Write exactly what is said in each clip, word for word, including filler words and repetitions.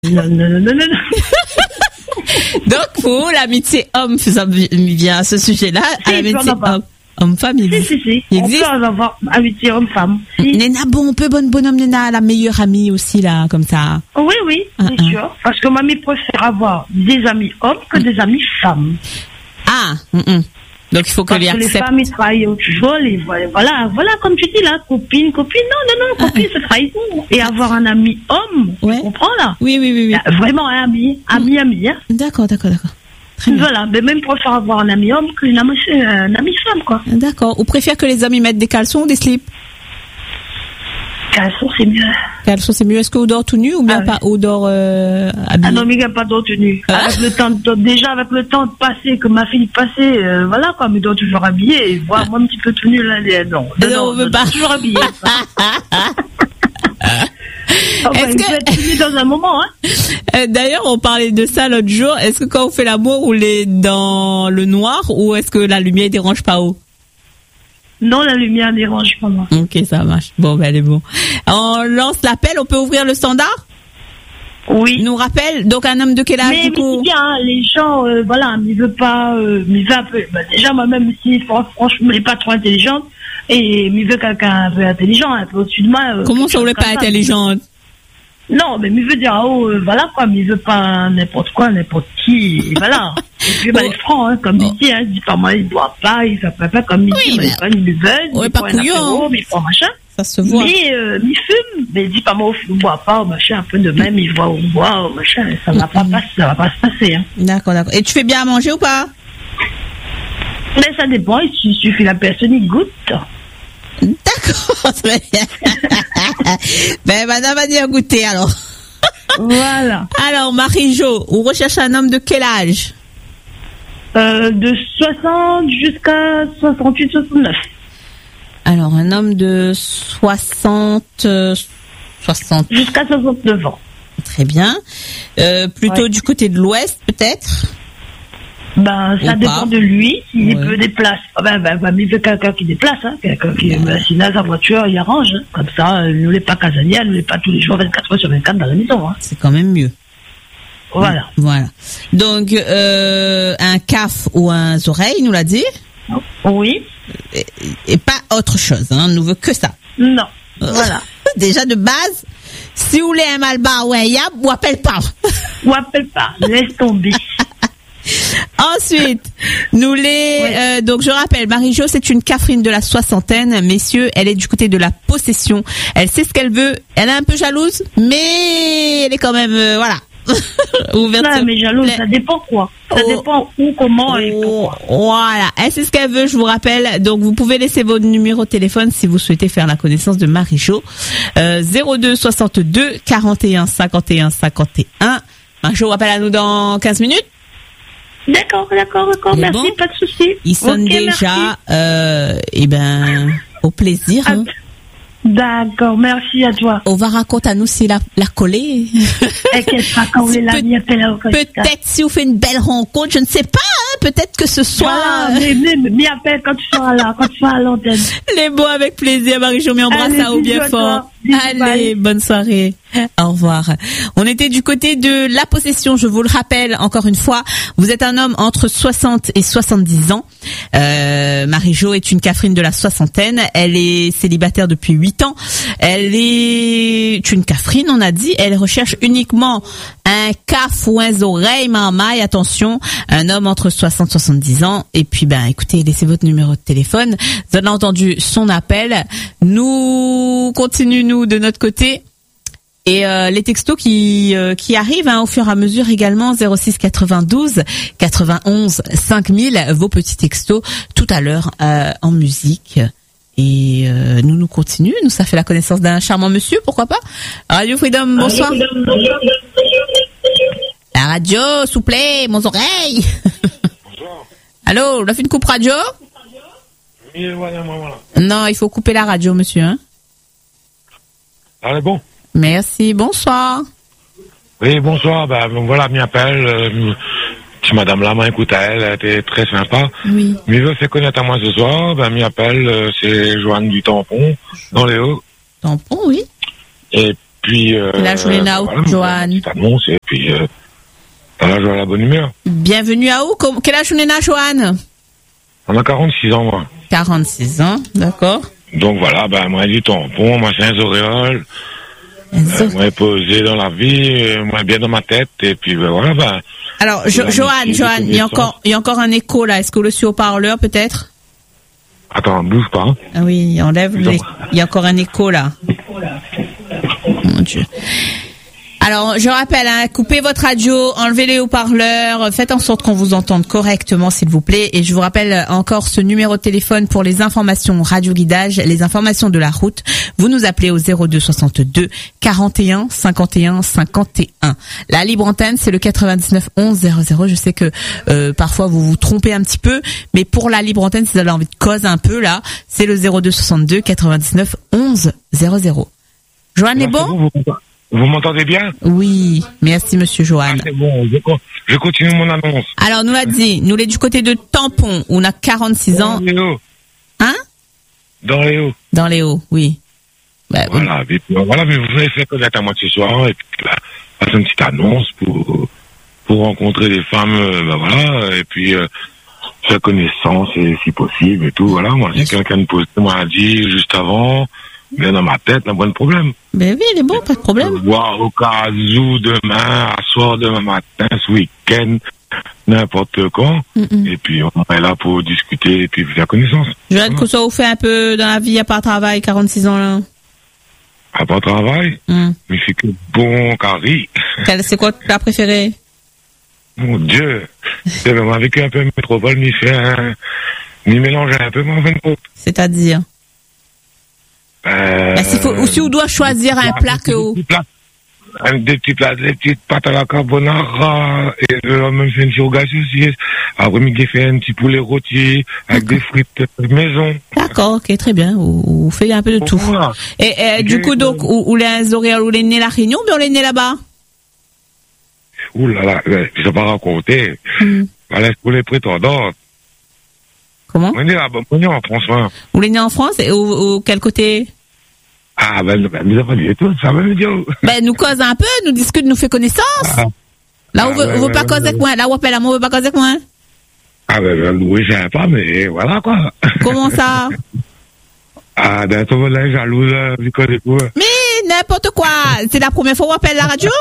Non, non, non, non, non. Donc, vous, l'amitié homme, ça vient à ce sujet-là, Si, à l'amitié on en a. homme, homme-femme, il, Si, si, si. il On existe. peut en avoir amitié homme-femme. Si. Néna, bon, on peut bonne bonhomme Néna, la meilleure amie aussi, là, comme ça. Oui, oui, Ah, c'est ah. sûr. Parce que mamie préfère avoir des amis hommes que des amis femmes. Ah, hum, hum. Donc, il faut que Parce lui que les accepte. femmes, ils trahissent toujours. Les, voilà, voilà, voilà, comme tu dis là, copine, copine. Non, non, non, copine, c'est trahison. Et avoir un ami homme, Ouais. tu comprends là? Oui, oui, oui, oui. Euh, Vraiment un ami, ami, ami. Hein. D'accord, d'accord, d'accord. Très bien. Voilà, mais même préfère avoir un ami homme qu'une amie, euh, un ami femme, quoi. D'accord. Ou préfère que les hommes y mettent des caleçons ou des slips? Caleçon, c'est mieux. Caleçons, c'est mieux. Est-ce qu'on dort tout nu ou bien Ah ouais. pas, ou dort euh, habillé? Ah non, mais il n'y a pas d'autre tenue. Ah. Avec le temps, de- déjà avec le temps de passer, que ma fille passait, euh, voilà quoi, mais doit toujours habillée. Et voir moi un petit peu tenue là, les- non. Non, on veut pas. Toujours habillée. Enfin, Est-ce il que- faut être tenue dans un moment, hein. Euh, D'ailleurs, on parlait de ça l'autre jour. Est-ce que quand on fait l'amour, on est dans le noir ou est-ce que la lumière dérange pas haut? Non, la lumière dérange pas moi. Ok, ça marche. Bon, ben, elle est bon. On lance l'appel. On peut ouvrir le standard? Oui. Nous rappelle. Donc, un homme de quel âge, Mais, du mais coup? c'est bien, hein, les gens, euh, voilà, mais veut pas, euh, mais veut un peu, bah, déjà moi-même si fran- franchement, elle est pas trop intelligente, et mais veut quelqu'un un peu intelligent, un peu au-dessus de moi. euh, Comment ça, on n'est comme pas intelligente? Non, mais il veut dire, oh, euh, voilà quoi, mais il veut pas n'importe quoi, n'importe qui, et voilà. Et puis, bah, Oh. il est franc, hein, comme Oh. il dit, hein, il dit pas moi, il doit pas, il fait pas, pas comme il Oui, dit, mais mais- il prend une buveuse, Ouais, il pas prend un couillon, apéro, hein. mais il prend machin. Ça se voit. Mais, euh, il fume, mais il dit pas moi, il boit pas, machin, un peu de même, il voit, on boit, machin, ça va pas passer, ça va pas se passer, hein. D'accord, d'accord. Et tu fais bien à manger ou pas? Mais ça dépend, il su- suffit la personne, il goûte. D'accord, très bien. Ben, madame va dire goûter, alors. Voilà. Alors, Marie-Jo, on recherche un homme de quel âge? Euh, de soixante jusqu'à soixante-huit, soixante-neuf. Alors, un homme de soixante, euh, soixante, Jusqu'à soixante-neuf ans. très bien. Euh, plutôt Ouais. du côté de l'ouest, peut-être? Ben, ça Ou dépend pas. de lui, s'il Ouais. peut déplacer. Ah ben, ben, ben, il veut quelqu'un qui déplace, hein. Quelqu'un qui, ben, s'il a sa voiture, il arrange, hein. Comme ça, euh, nous n'est pas casanier, nous n'est pas tous les jours vingt-quatre heures sur vingt-quatre dans la maison, hein. C'est quand même mieux. Voilà. Voilà. Donc, euh, un caf ou un oreille, il nous l'a dit. Oui. Et, et pas autre chose, hein. On ne veut que ça. Non. Voilà. Déjà, de base, si vous voulez un malbar ou un yab, ou appelle pas. Ou appelle pas. Laisse tomber. Ensuite, nous les, Ouais. euh, donc je rappelle, Marie-Jo, c'est une Catherine de la soixantaine, messieurs, elle est du côté de la possession, elle sait ce qu'elle veut, elle est un peu jalouse, mais elle est quand même, euh, voilà. Ouverte Non, sur- mais jaloux, ça dépend quoi. Ça Oh. dépend où, comment et Oh, pourquoi. voilà, elle sait ce qu'elle veut, je vous rappelle. Donc, vous pouvez laisser votre numéro de téléphone si vous souhaitez faire la connaissance de Marie-Jo. Euh, zéro deux soixante-deux quarante et un cinquante et un cinquante et un. Marie-Jo, rappelle à nous dans quinze minutes. D'accord, d'accord, d'accord. Mais Merci, bon, pas de souci. Il sonne Ok, déjà, merci. euh, eh ben, au plaisir. hein. D'accord, merci à toi. On va raconter à nous si la, la coller. Et qu'elle sera quand vous la Peut- vie appelle à Peut-être si vous faites une belle rencontre, je ne sais pas, hein, peut-être que ce soir, Voilà, mais, mais, mais, mais appelle quand tu seras là, quand tu seras à l'antenne. les mots avec plaisir, Marie-Jo, mais embrasse Allez, à haut bien bisous à fort. toi. Bisous, Allez, bye. bonne soirée. Au revoir. On était du côté de la possession, je vous le rappelle encore une fois. Vous êtes un homme entre soixante et soixante-dix ans. Euh, Marie-Jo est une Catherine de la soixantaine. Elle est célibataire depuis huit ans. Elle est une Catherine, on a dit. Elle recherche uniquement un caf ou un oreille, mamaille, attention. Un homme entre soixante et soixante-dix ans. Et puis, ben, écoutez, laissez votre numéro de téléphone. Vous avez entendu son appel. Nous continuons, nous, de notre côté. Et euh, les textos qui euh, qui arrivent hein, au fur et à mesure également zéro six quatre-vingt-douze quatre-vingt-onze cinq mille, vos petits textos tout à l'heure euh, en musique. Et euh, nous nous continuons, nous ça fait la connaissance d'un charmant monsieur, pourquoi pas. Radio Freedom, bonsoir. La radio, s'il vous plaît, mon oreille. Bonjour. Allô, on a fait une coupe radio? Oui, voilà, moi, voilà. Non, il faut couper la radio, monsieur. Hein. Allez, bon. Merci, bonsoir. Oui, bonsoir. Ben, voilà, m'y appelle. Euh, si madame Lama écoute à elle, elle était très sympa. Oui. M'y veut fait connaître à moi ce soir. Ben, m'y appelle. Euh, c'est Joanne du Tampon, dans les Hauts. Tampon, oui. Et puis... Euh, Quel âge vous avez là, voilà, Johan? Petite annonce, et puis... Euh, là, je vais à la bonne humeur. Bienvenue à où? Quel âge vous avez là, Johan? On a quarante-six ans, moi. quarante-six ans, d'accord. Donc voilà, ben, moi, du tampon, moi, c'est un auréoles. Euh, moi, posé dans la vie, euh, moi, bien dans ma tête, et puis, ben, voilà, ben... Alors, jo- Johan, Johan, il y a encore, il y a encore un écho, là. Est-ce que vous le suivez au parleur, peut-être? Attends, bouge pas. Hein. Ah oui, enlève les... Il y a encore un écho, là. Mon Dieu. Alors, je rappelle, hein, coupez votre radio, enlevez les haut-parleurs, faites en sorte qu'on vous entende correctement, s'il vous plaît. Et je vous rappelle encore ce numéro de téléphone pour les informations radio guidage, les informations de la route. Vous nous appelez au zéro deux soixante-deux quarante et un cinquante et un cinquante et un. La libre antenne, c'est le quatre-vingt-dix-neuf onze zéro zéro. Je sais que euh, parfois vous vous trompez un petit peu, mais pour la libre antenne, si vous avez envie de cause un peu là, c'est le zéro deux soixante-deux quatre-vingt-dix-neuf onze zéro zéro. Joanne, est bon? Vous m'entendez bien? Oui, merci Monsieur Johan. Ah, c'est bon, je, je continue mon annonce. Alors, nous l'a dit, nous l'est du côté de Tampon, où on a quarante-six ans. Dans les hauts. Hein? Dans les hauts. Dans les hauts, oui. Bah, voilà, oui. Et puis, voilà, mais vous allez faire connaître à moi ce soir, et puis là, faire une petite annonce pour, pour rencontrer des femmes, euh, ben voilà, et puis euh, faire connaissance, et, si possible, et tout, voilà. Moi, si quelqu'un me pose, m'a dit juste avant, bien dans ma tête, un bon problème. Ben oui, il est bon, pas de problème. Voir au cas où demain, à soir, demain matin, ce week-end, n'importe quand. Mm-mm. Et puis, on est là pour discuter et puis faire connaissance. Joanne, que ça vous fait un peu dans la vie à part travail, quarante-six ans là? À part travail? Mm. Mais c'est que bon carré. C'est quoi ta préférée? Mon Dieu. C'est vraiment avec un peu de métropole, m'y fait un, m'y mélanger un peu mon vingt-quatre. C'est-à-dire? Euh, bah, faut, si on doit choisir un plat que vous... Des petits plats, des petites pâtes à la carbonara, et le même fait une surgage aussi. Après-midi, fait un petit poulet rôti, avec des frites maison. D'accord, ok, très bien. Vous, vous faites un peu de tout. Voilà. Et, et du coup, donc, où, où les oreilles, où les nés la Réunion, ou bien les nés là-bas? Ouh là là, je vais pas raconter. Mm. Voilà, pour les prétendants. Comment? On est là, on est en France, hein. Vous l'êtes né en France, et au, au quel côté? Ah, ben, ben, nous avons dit tout, ça veut dire. Ben, nous cause un peu, nous discute, nous fait connaissance. Ah. Là, on ah, veut, ouais, on veut ouais, pas ouais, causer avec ouais. moi. Là, on appelle à moi, on veut pas causer avec moi. Ah, ben, ben, oui, je sais pas, mais voilà, quoi. Comment ça? Ah, ben, tout le monde est jaloux, là, du côté quoi. Mais, n'importe quoi. C'est la première fois qu'on appelle la radio?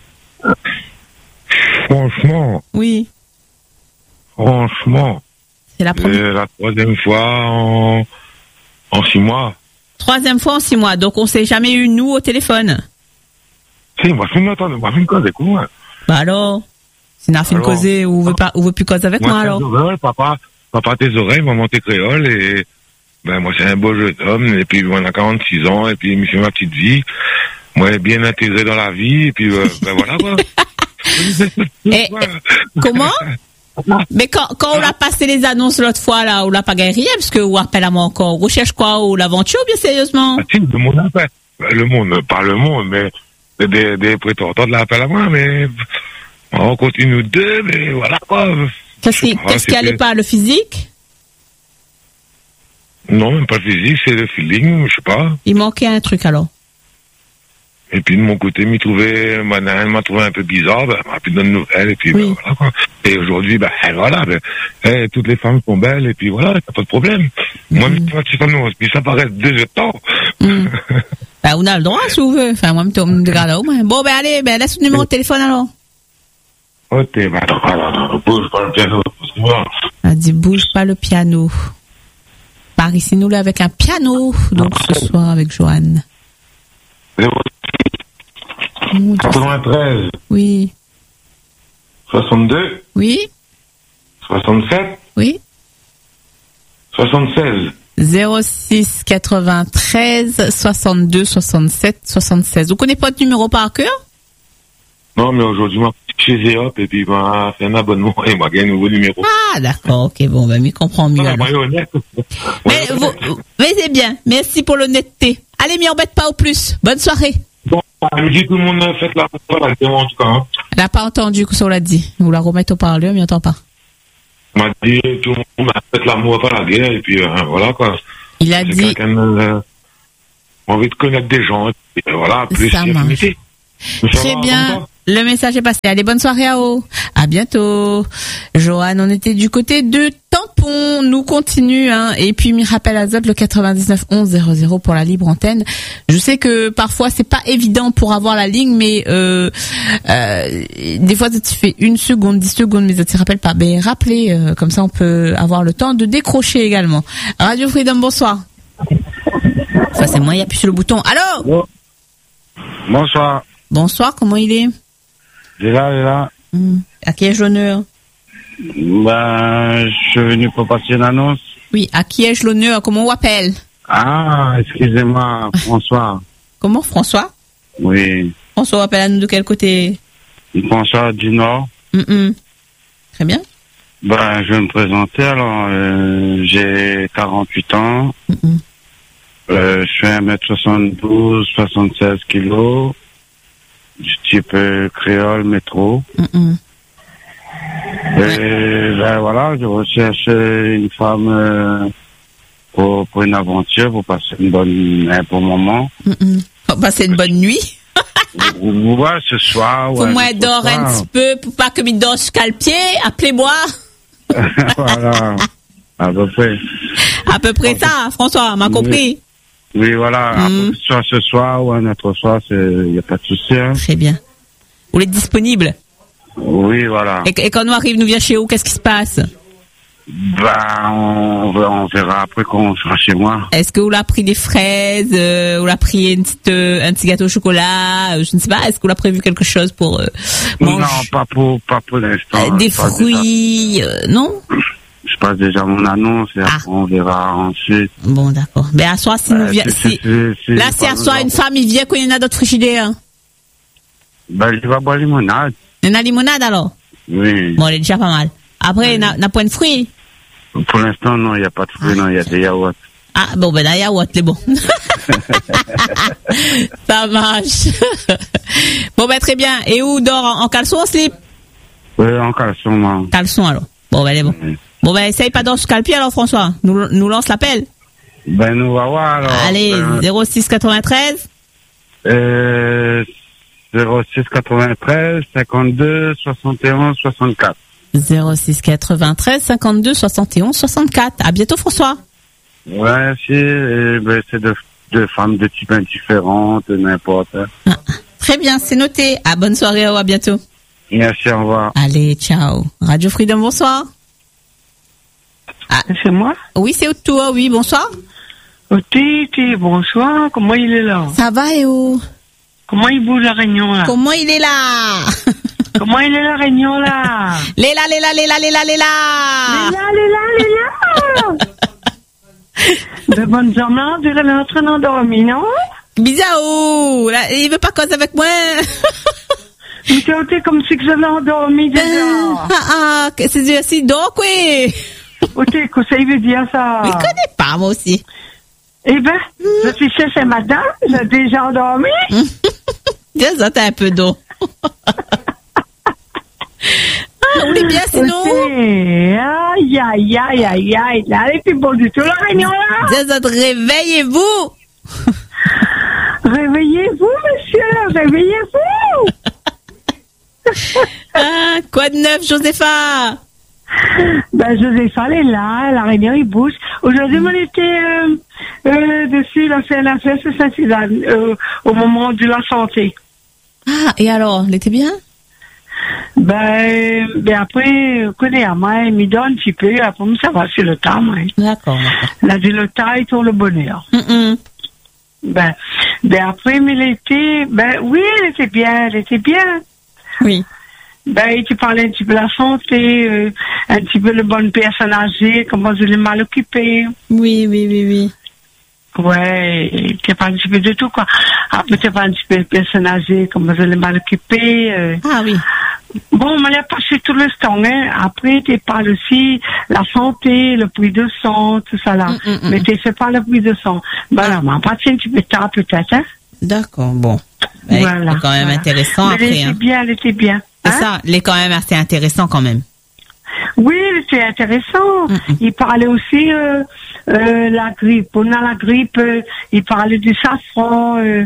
Franchement. Oui. Franchement. C'est la première. C'est la troisième fois en, en six mois. Troisième fois en six mois. Donc, on s'est jamais eu, nous, au téléphone. Si, moi, je me m'entends, moi, je me cause avec moi. Bah alors? Si on a fait une cause, ou veut pas, ou veut plus causer avec moi, moi alors? Oreilles, papa, papa, tes oreilles, maman, tes créoles, et, ben, moi, c'est un beau jeune homme, et puis, on a quarante-six ans, et puis, il me fait ma petite vie. Moi, bien intégré dans la vie, et puis, euh, ben, voilà, quoi. et, et, comment? Mais quand, quand on a passé les annonces l'autre fois, là, on l'a pas gagné, parce que, on appelle à moi encore, on recherche quoi, ou l'aventure, bien sérieusement? Ah, si, le monde appelle. Le monde, pas le monde, mais des, des prétendants de l'appel à moi, mais on continue deux, mais voilà, quoi. Qu'est-ce qui, ah, qu'est-ce qui allait pas, le physique? Non, même pas le physique, c'est le feeling, je sais pas. Il manquait un truc, alors? Et puis de mon côté, m'y trouvait, m'a, m'a trouvé un peu bizarre, ben, m'a plus donné de nouvelles, et puis oui. ben, voilà quoi. Et aujourd'hui, ben voilà, ben, eh, toutes les femmes sont belles, et puis voilà, t'as pas de problème. Mm. Moi, je t'annonce, puis ça paraît deux heures de temps. Mm. Ben, on a le droit, si vous voulez. Enfin, moi, je me regarde là. Bon, ben allez, ben laisse le numéro de téléphone alors. Ok, ben alors, bouge pas le piano. Elle a dit, bouge pas le piano. Par ici, nous là, avec un piano, donc ce soir, avec Joanne. quatre-vingt-treize. Oui. soixante-deux. Oui. soixante-sept. Oui. soixante-seize. zéro six quatre-vingt-treize soixante-deux soixante-sept soixante-seize. Vous connaissez pas votre numéro par cœur? Non, mais aujourd'hui, moi, chez Zéop, et puis, ben, fait un abonnement, et moi, gagne un nouveau numéro. Ah, d'accord, ok, bon, ben, m'y comprends mieux. Non, mais honnête. Mais, vous, mais c'est bien. Merci pour l'honnêteté. Allez, m'y embête pas au plus. Bonne soirée. Bon, elle me dit tout le monde a fait la parole, en tout cas. Hein. Elle n'a pas entendu que ça l'a dit. Vous la remettez au parleur, mais elle n'entend pas. Elle m'a dit tout le monde a fait l'amour, pas la guerre, et puis, euh, voilà, quoi. Il a c'est dit. Quelqu'un euh, a envie de connaître des gens, Et voilà, plus Ça d'intimité. Très bien. Le message est passé. Allez, bonne soirée à vous. À bientôt. Johan, on était du côté de Tampon. Nous continue, hein. Et puis, me rappelle Azot, le quatre-vingt-dix-neuf onze zéro zéro pour la libre antenne. Je sais que parfois, c'est pas évident pour avoir la ligne, mais, euh, euh, des fois, tu fais une seconde, dix secondes, mais ça te rappelle pas. Ben, rappelez, euh, comme ça, on peut avoir le temps de décrocher également. Radio Freedom, bonsoir. Ça, c'est moi, il appuie sur le bouton. Allô? Bon. Bonsoir. Bonsoir, comment il est? Il est là, il est là. Mmh. À qui ai-je l'honneur? Ben, je suis venu pour passer une annonce. Oui, à qui ai-je l'honneur? Comment on appelle? Ah, excusez-moi, François. Comment, François? Oui. François appelle à nous de quel côté? François du Nord. Mmh. Très bien. Ben, je vais me présenter. Alors, euh, j'ai quarante-huit ans. Mmh. Euh, je fais un mètre soixante-douze, soixante-seize kilos. Du type euh, créole, métro. Mmh. Et ben voilà, je recherche une femme euh, pour, pour une aventure, pour passer une bonne, un bon moment. Mmh. Pour passer une bonne nuit. Ouais, ce soir. Faut Ouais, moi dors un petit peu pour pas que me dors jusqu'à le pied. Appelez-moi. Voilà, à peu près. À peu près ça, François, m'a compris. Oui, voilà, Mmh. soit ce soir ou un autre soir, il n'y a pas de souci. Hein. Très bien. Vous êtes disponible? Oui, voilà. Et, et quand nous arrive, nous vient chez vous, qu'est-ce qui se passe? Ben, on, on verra après quand on sera chez moi. Est-ce que vous l'avez pris des fraises, euh, vous l'avez pris une petite, euh, un petit gâteau au chocolat, euh, je ne sais pas, est-ce que vous l'avez prévu quelque chose pour euh, manger? Non, pas pour, pas pour l'instant. Euh, des Je passe fruits, euh, non? déjà- je passe déjà mon annonce et Ah. après on verra ensuite. Bon, d'accord. Mais à soir, si nous Euh, vient, c'est- si, c'est- c'est- là, c'est si à pas soir grave. une femme, il vient qu'on y en a d'autres frigidaires. Ben, je vais boire limonade. Il y en a limonade alors? Oui. Bon, elle est déjà pas mal. Après, il n'a point de fruits. Pour l'instant, non, il n'y a pas de fruits, non, il y a des yaourts. Ah, bon, ben, là, yaourt, c'est bon. Ça marche. Bon, ben, très bien. Et où dort en, en caleçon ou en slip? Oui, en caleçon, moi. Caleçon, alors. Bon, ben, elle est bon. Oui. Bon, ben, essaye pas d'or jusqu'à le pied, alors, François. Nous, nous lance l'appel. Ben, nous va voir, alors. Allez, Ben, zéro six quatre-vingt-treize. euh, zéro six quatre-vingt-treize, cinquante-deux, soixante et onze, soixante-quatre. zéro six quatre-vingt-treize, cinquante-deux, soixante et onze, soixante-quatre. À bientôt, François. Ouais, si, et ben, c'est deux, deux femmes de type indifférentes, n'importe. Ah, très bien, c'est noté. À bonne soirée, à bientôt. Merci, au revoir. Allez, ciao. Radio Freedom, bonsoir. C'est moi? Oui, c'est toi, oui, bonsoir. Oh, Titi, bonsoir. Comment il est là? Ça va, et où? Comment il bouge la réunion là? Comment il est là? Comment il est la réunion là? Léla, Léla, Léla, Léla, Léla. Léla, Léla, Léla. De bonne journée, on dirait qu'elle est en train d'endormir, non? Bizarre, là, il veut pas causer avec moi. Mais t'es comme si que j'avais endormi déjà. Ah, ah, que c'est du assis donc, oui. Oh, t'es, que ça veut dire ça? Je connais pas, moi aussi. Eh ben, je suis chez ce matin, j'ai déjà endormi. Déjà, t'as un peu d'eau. Ah, on est bien sinon. Ok. Aïe, aïe, aïe, aïe, aïe. Là, elle est plus bonne du tout, la réunion, là. Déjà, réveillez-vous. Réveillez-vous, monsieur, réveillez-vous. Ah, quoi de neuf, Josépha? Ben, Josépha, elle est là, la réunion, il bouge. Aujourd'hui, on était euh, euh, dessus, la C N F S de Saint-Suzanne, euh, au moment de la santé. Ah, et alors, elle était bien? Ben, ben après, connais à moi, il me donne un petit peu, après, ça va, c'est le temps, moi. D'accord, d'accord. Elle a dit le temps est pour le bonheur. Mm-mm. Ben, ben après, mais elle était, ben oui, elle était bien, elle était bien. Oui. Ben, tu parlais un petit peu de la santé, euh, un petit peu de bonne personne âgée, comment je l'ai mal occupée. Oui, oui, oui, oui. Ouais, tu parles un petit peu de tout, quoi. Après, tu parles un petit peu de personne âgée, comment je l'ai mal occupée. Euh. Ah oui. Bon, on m'a passé tout le temps, hein. Après, tu parles aussi la santé, le prix de sang, tout ça là. Mm, mm, mm. Mais tu sais pas le prix de sang. Ben là, on m'a passé un petit peu de temps, peut-être, hein. D'accord, bon. Ouais, Voilà, c'est quand même voilà. intéressant Mais après. elle était Hein. bien, elle était bien. C'est Hein? ça, il est quand même assez intéressant quand même. Oui, c'était intéressant. Mm-mm. Il parlait aussi euh, euh, la grippe. On a la grippe, euh, il parlait du safran, euh,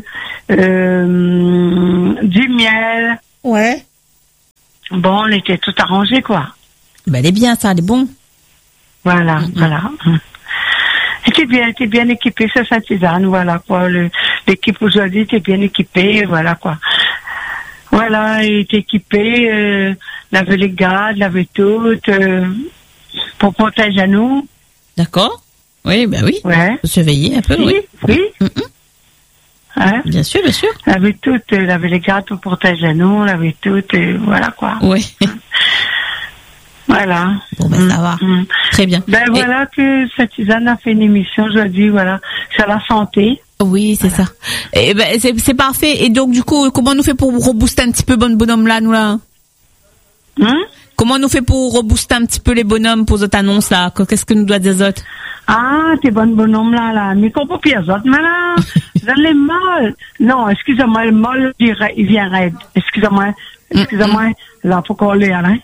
euh, du miel. Ouais. Bon, on était tout arrangé, quoi. Ben, elle est bien, ça, elle est bon. Voilà, mm-hmm. voilà. Était bien, était bien équipé, ça, Saint-Suzanne, voilà, quoi. Le, l'équipe aujourd'hui était bien équipée, voilà, quoi. Voilà, il était équipé, euh, l'avait les gardes, l'avait tout, euh, pour protéger à nous. D'accord. Oui, ben oui. Ouais. Faut surveiller un peu, oui. Oui. oui. Mm-hmm. Hein? Bien sûr, bien sûr. L'avait tout, euh, l'avait les gardes pour protéger à nous, l'avait tout, euh, voilà, quoi. Oui. Voilà. Bon, ben, ça va. Mmh. Très bien. Ben, Et... voilà que cette Suzanne a fait une émission aujourd'hui, voilà, sur la santé. Oui, c'est voilà. ça. Et ben, c'est, c'est parfait. Et donc, du coup, comment on nous fait pour rebooster un petit peu bon bonhomme là, nous là? Hum? Comment on nous fait pour rebooster un petit peu les bonhommes pour cette annonce là? Qu'est-ce que nous doit dire autres? Ah, t'es bonne bonhomme là, là. Mais qu'on peut pire autres, mais là, vous allez mal. Non, excusez-moi, le mal, il vient raide. Excusez-moi, excusez-moi, mm-hmm. là, pour coller, hein.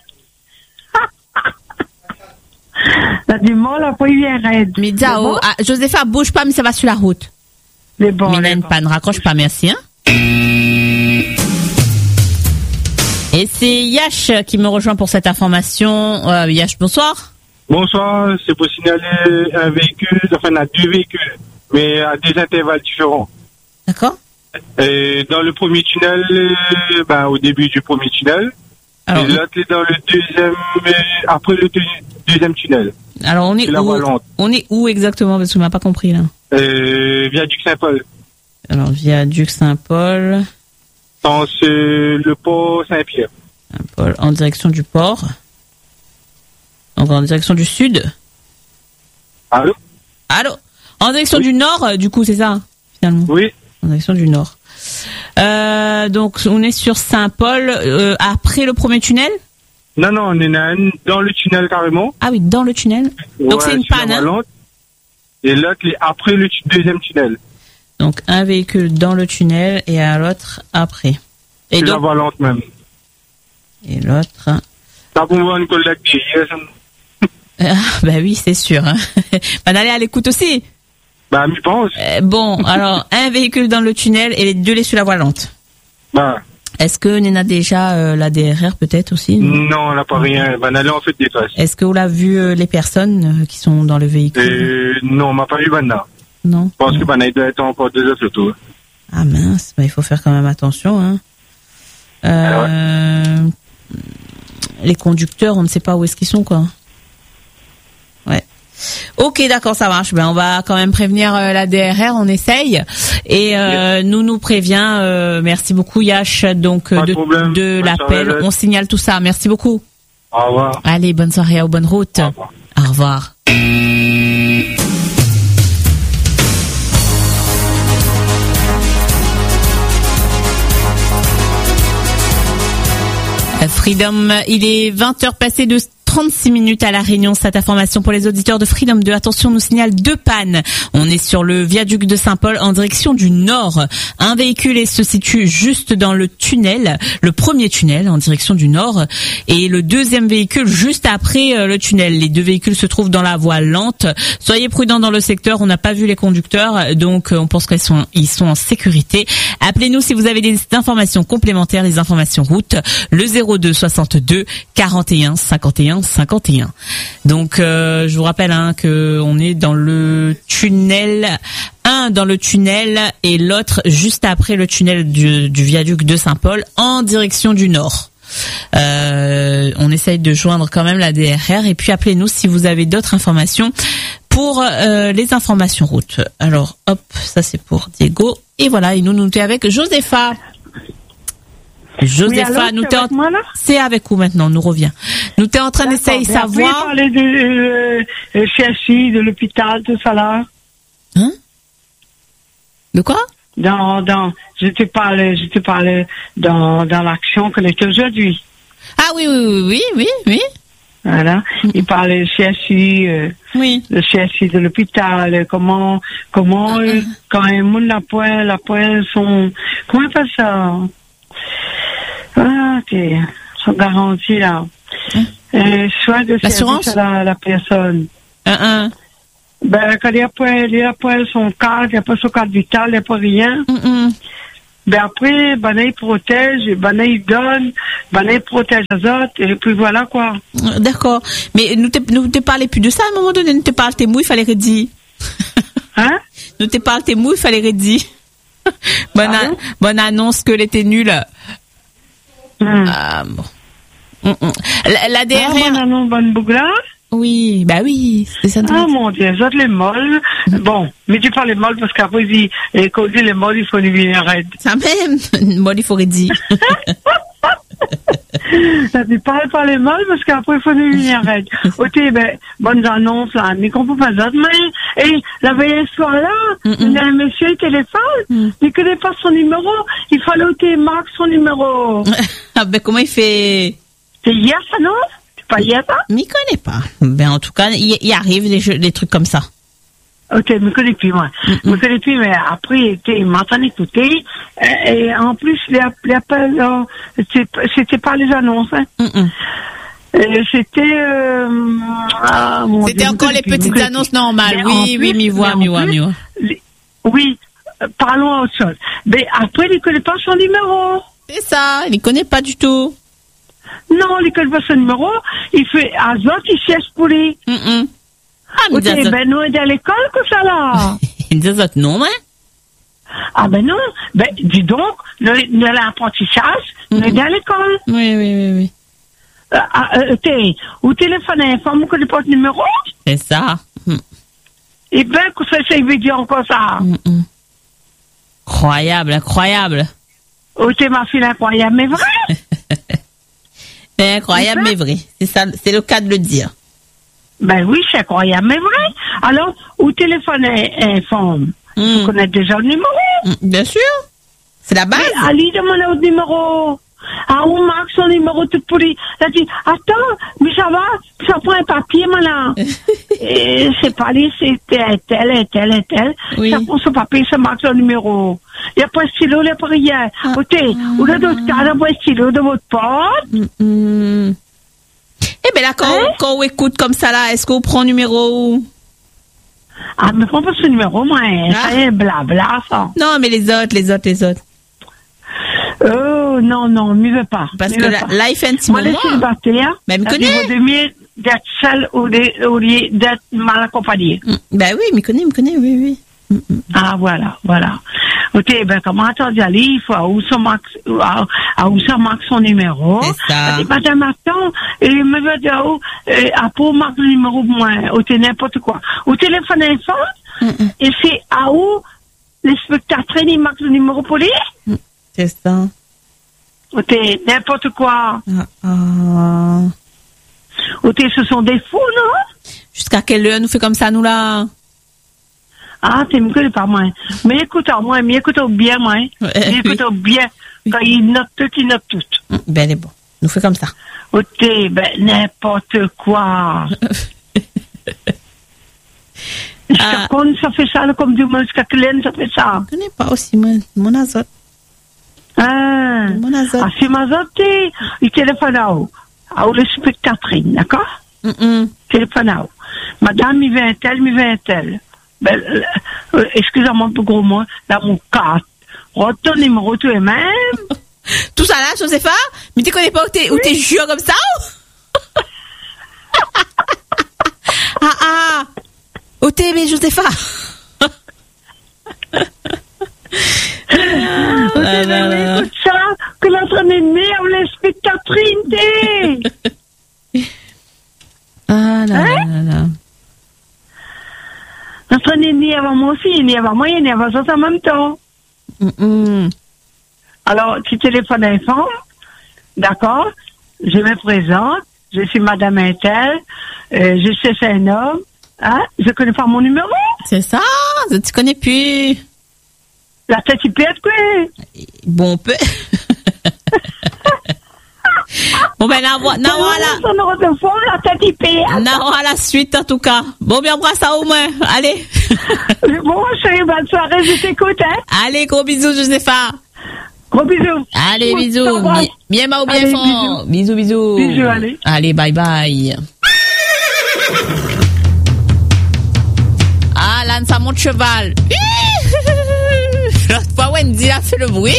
T'as du mal, après, il vient raide. Mais dis, oh, ah, Josépha, bouge pas, mais ça va sur la route. Mais bon. Mais bon. Pas, ne raccroche pas, merci, hein. Et c'est Yash qui me rejoint pour cette information. Euh, Yash, bonsoir. Bonsoir, c'est pour signaler un véhicule, enfin, à deux véhicules, mais à des intervalles différents. D'accord. Et dans le premier tunnel, ben, au début du premier tunnel. Alors, et l'autre est dans le deuxième, après le deux, deuxième tunnel. Alors, on est où? On est où exactement? Parce que je m'as pas compris, là. Euh, viaduc Saint-Paul. Alors, viaduc Saint-Paul. Dans ce, le port Saint-Pierre. Saint-Paul, en direction du port. Donc, en direction du sud. Allô? Allô? En direction oui. du nord, du coup, c'est ça, finalement? Oui. En direction du nord. Euh, donc, on est sur Saint-Paul, euh, après le premier tunnel? Non, non, on est dans le tunnel carrément. Ah oui, dans le tunnel. Donc, ouais, c'est une panne, hein? Et l'autre est après le tu- deuxième tunnel. Donc, un véhicule dans le tunnel et à l'autre après. Et c'est donc, la volante même. Et l'autre... Ça pour voir une collègue derrière. Ah, bah oui, c'est sûr. Hein. Bah, d'aller à l'écoute aussi. Bah, je pense. Euh, bon, alors, un véhicule dans le tunnel et les deux les sur la voie lente. Bah. Est-ce que Nena a déjà euh, la D R R peut-être aussi? Non, on n'a pas rien. Bah, on fait des traces. Est-ce que vous l'avez vu euh, les personnes euh, qui sont dans le véhicule? euh, Non, on m'a pas vu maintenant. Non. Je pense que bah, il doit être encore deux autres autour. Ah mince, bah, il faut faire quand même attention. Hein. Euh, ah ouais. Les conducteurs, on ne sait pas où est-ce qu'ils sont, quoi. Ouais. Ok, d'accord, ça marche. Ben, on va quand même prévenir euh, la D R R, on essaye. Et euh, yes. nous nous prévient. Euh, merci beaucoup, Yash, donc de, de, de l'appel. Soirée, on signale tout ça. Merci beaucoup. Au revoir. Allez, bonne soirée, ou bonne route. Au revoir. Au revoir. Freedom, il est vingt heures passées de trente-six minutes à La Réunion. Cette information pour les auditeurs de Freedom deux. Attention, nous signale deux pannes. On est sur le viaduc de Saint-Paul en direction du nord. Un véhicule se situe juste dans le tunnel, le premier tunnel en direction du nord, et le deuxième véhicule juste après le tunnel. Les deux véhicules se trouvent dans la voie lente. Soyez prudents dans le secteur. On n'a pas vu les conducteurs, donc on pense qu'ils sont, ils sont en sécurité. Appelez-nous si vous avez des informations complémentaires, les informations route, le zéro deux soixante-deux quarante et un cinquante et un cinquante et un. Donc euh, je vous rappelle hein, que on est dans le tunnel, un dans le tunnel et l'autre juste après le tunnel du, du viaduc de Saint-Paul en direction du nord. Euh, on essaye de joindre quand même la D R R et puis appelez-nous si vous avez d'autres informations pour euh, les informations route. Alors hop, ça c'est pour Diego et voilà, et nous nous sommes avec Josépha. Josépha, oui, nous t'es en... c'est avec vous maintenant, nous revient. Nous t'es en train d'essayer de savoir. Parler de euh, euh, C H I, de l'hôpital, tout ça là. Hein? De quoi? Dans, dans, je te parle, je te parle dans, dans l'action que l'est aujourd'hui. Ah oui, oui, oui, oui, oui, oui. Voilà. Il parlait C H I, euh, oui. Le C H I de l'hôpital, comment, comment, euh, quand un monde la poêle, la poêle sont, comment on appelle ça? Ah, ok. Sont garantis là. Hein? Euh, soit de l'assurance service à la, la personne. Un, un. Ben, quand il n'y a pas, il y a pas son cadre, il n'y a pas son cadre vital, il n'y a pas rien. Mm-mm. Ben après, ben il protège, ben il donne, ben il protège les autres, et puis voilà quoi. D'accord. Mais nous te, nous te parlez plus de ça à un moment donné, nous te parlons tes mous, il fallait redire. Hein? Nous te parlons tes mous, il fallait redire. bonne, Ah a- bon? bonne annonce que elle était nulle. Hum. Ah, bon. Mm, mm. La, la Ah, D R bonne R. annonce, bonne bougla. Oui, bah oui, c'est ça. Ah mon Dieu, les autres les molles. Bon, mais tu parles les molles parce qu'après, ils- et quand on dit les molles, il faut les venir raide. Ça même. Bon, il faut redire. Ça tu parles pas les molles parce qu'après, il faut les venir raide. Ok, ben, bonnes annonces là, mais qu'on peut pas d'autres, mais, et la veille soir là, Mm-mm. il y a un monsieur au téléphone, Mm. il connaît pas son numéro, il fallait au marque son numéro. Ah, ben, comment il fait? C'est hier ça, non? C'est pas hier ça? Mais il connaît pas. Ben, en tout cas, il, il arrive des, jeux, des trucs comme ça. Ok, je me connais plus, moi. Je me connais plus, mais après, il m'entend écouter. Et, et en plus, les appels, euh, c'était c'était pas les annonces, hein. Mm-mm. Et C'était, euh, ah, mon C'était Dieu, je me encore connais les plus, je me petites connais annonces plus. normales. Mais Oui, en oui, plus- m'y voit, mais en m'y voit, plus, m'y voit. les- Oui, euh, parlons à autre chose. Mais après, il ne connaît pas son numéro. C'est ça, il ne connaît pas du tout. Non, il ne connaît pas son numéro. Il fait Azot, il cherche pour lui. Mm-mm. Ah, mais Ok, des ben nous, on est à l'école, comme ça, là. des autres non, hein? Ah ben non, ben dis donc, nous, nous à l'apprentissage, nous Mhm. est à l'école. Oui, oui, oui, oui. Euh, ah, euh, t'es, ou téléphone informe, on connaît pas le numéro. C'est ça. Mm. Et ben, que ça, ça veut dire encore ça. Mm-mm. Incroyable, incroyable. Ou t'es ma fille incroyable, mais vrai. C'est incroyable, C'est ça? mais vrai. C'est ça, c'est le cas de le dire. Ben oui, c'est incroyable, mais vrai. Alors, ou téléphone in- informe, Mm. on connaît déjà le numéro. Mm, bien sûr. C'est la base. Mais Ali demande le numéro. Ah, on marque son numéro tout pourri. Elle dit, attends, mais ça va, ça prend un papier, maintenant. Et c'est pas lui, c'est tel, tel, tel, tel. Oui. Ça prend son papier, ça marque son numéro. Il n'y a pas de stylo, il n'y a pas rien. Ah. Ok, ou là, d'autres cas, il n'y a pas de stylo de votre porte. Mm, mm. Eh ben là, quand, Hein? quand on écoute comme ça là, est-ce qu'on prend le numéro? Ah, mais prends pas ce numéro, moi, hein. Ah. Ça y est, blabla, ça. Non, mais les autres, les autres, les autres. Oh, non, non, m'y veux pas. Parce m'y que veux là, pas. là, il fait un petit Moi, les moment. célibataires, Ben, me à connais. niveau de mieux d'être seul ou de- au lieu d'être mal accompagné. Mm, ben oui, me connaît, me connaît, oui, oui. Mm, mm. Ah, voilà, voilà. Ok, ben, comment attendre aller, il faut à où ça marque, à, à où ça marque son numéro. C'est ça. Elle dit, madame, attends, et me veut dire, où, euh, à pour marque le numéro pour moi, ou t'es n'importe quoi. Au téléphone info, Mm, mm. et c'est à où les spectateurs, ils marquent le numéro pour lui. C'est ça. Ou t'es n'importe quoi. Ah, ah. Ou t'es, ce sont des fous, non? Jusqu'à quelle heure nous fait comme ça, nous là? Ah, tu me connais pas, moi. Mais écoute-moi, mais écoute-moi bien, moi. Ouais, Mais écoute-moi bien. Quand il note tout, il note tout. Mm, ben, elle est bon. Nous fait comme ça. Ok, ben, n'importe quoi. Jusqu'à Ah. quand ça fait ça, là, comme du monde, jusqu'à quelle ça fait ça? Je connais pas aussi, moi, mon azote. Ah, Mon azote. ah c'est ma zoté. Il téléphone à où? À où les spectatrices, d'accord? Mm, mm. Téléphone à où? Madame, il vient un tel, il vient un tel. Ben, euh, euh, excusez-moi pour gros mot, là, mon carte. Retourne le numéro toi-même. Tout ça là, Josepha? Mais tu connais pas où t'es, où t'es jure comme ça? ou? ah, ah! Où t'es, mais Josepha? Ok, là, ben là, oui, là. écoute ça, que l'entraîne énerve les spectatrices. Ah là Hein? là là. L'entraîne énerve moi aussi, énerve moi, énerve ça en même temps. Mm, mm. Alors, tu téléphones à l'info, d'accord, je me présente, je suis Madame Intel, euh, je sais c'est un homme, hein, je connais pas mon numéro, C'est ça, tu connais plus. la tête il pète quoi. Bon, on peut. Bon, ben, là, voilà. Son numéro de fond, la tête il pète. Non, à la suite, en tout cas. Bon, bien, embrasse ça au moins. Allez. Bon, chérie, bonne soirée, je t'écoute, hein. Allez, gros bisous, Josepha. Gros bisous. Allez, Je bisous. t'embrasse. Mi- Bien, ou bien Allez, fort. Bisous, bisous. Bisous, allez. Allez, bye bye. Alan, ça monte cheval. L'autre fois, Wendy a fait le bruit.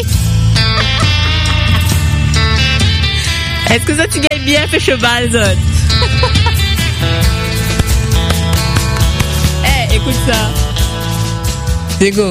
Est-ce que ça, tu gagnes bien fait cheval, Zot? Eh, hey, écoute ça. C'est go.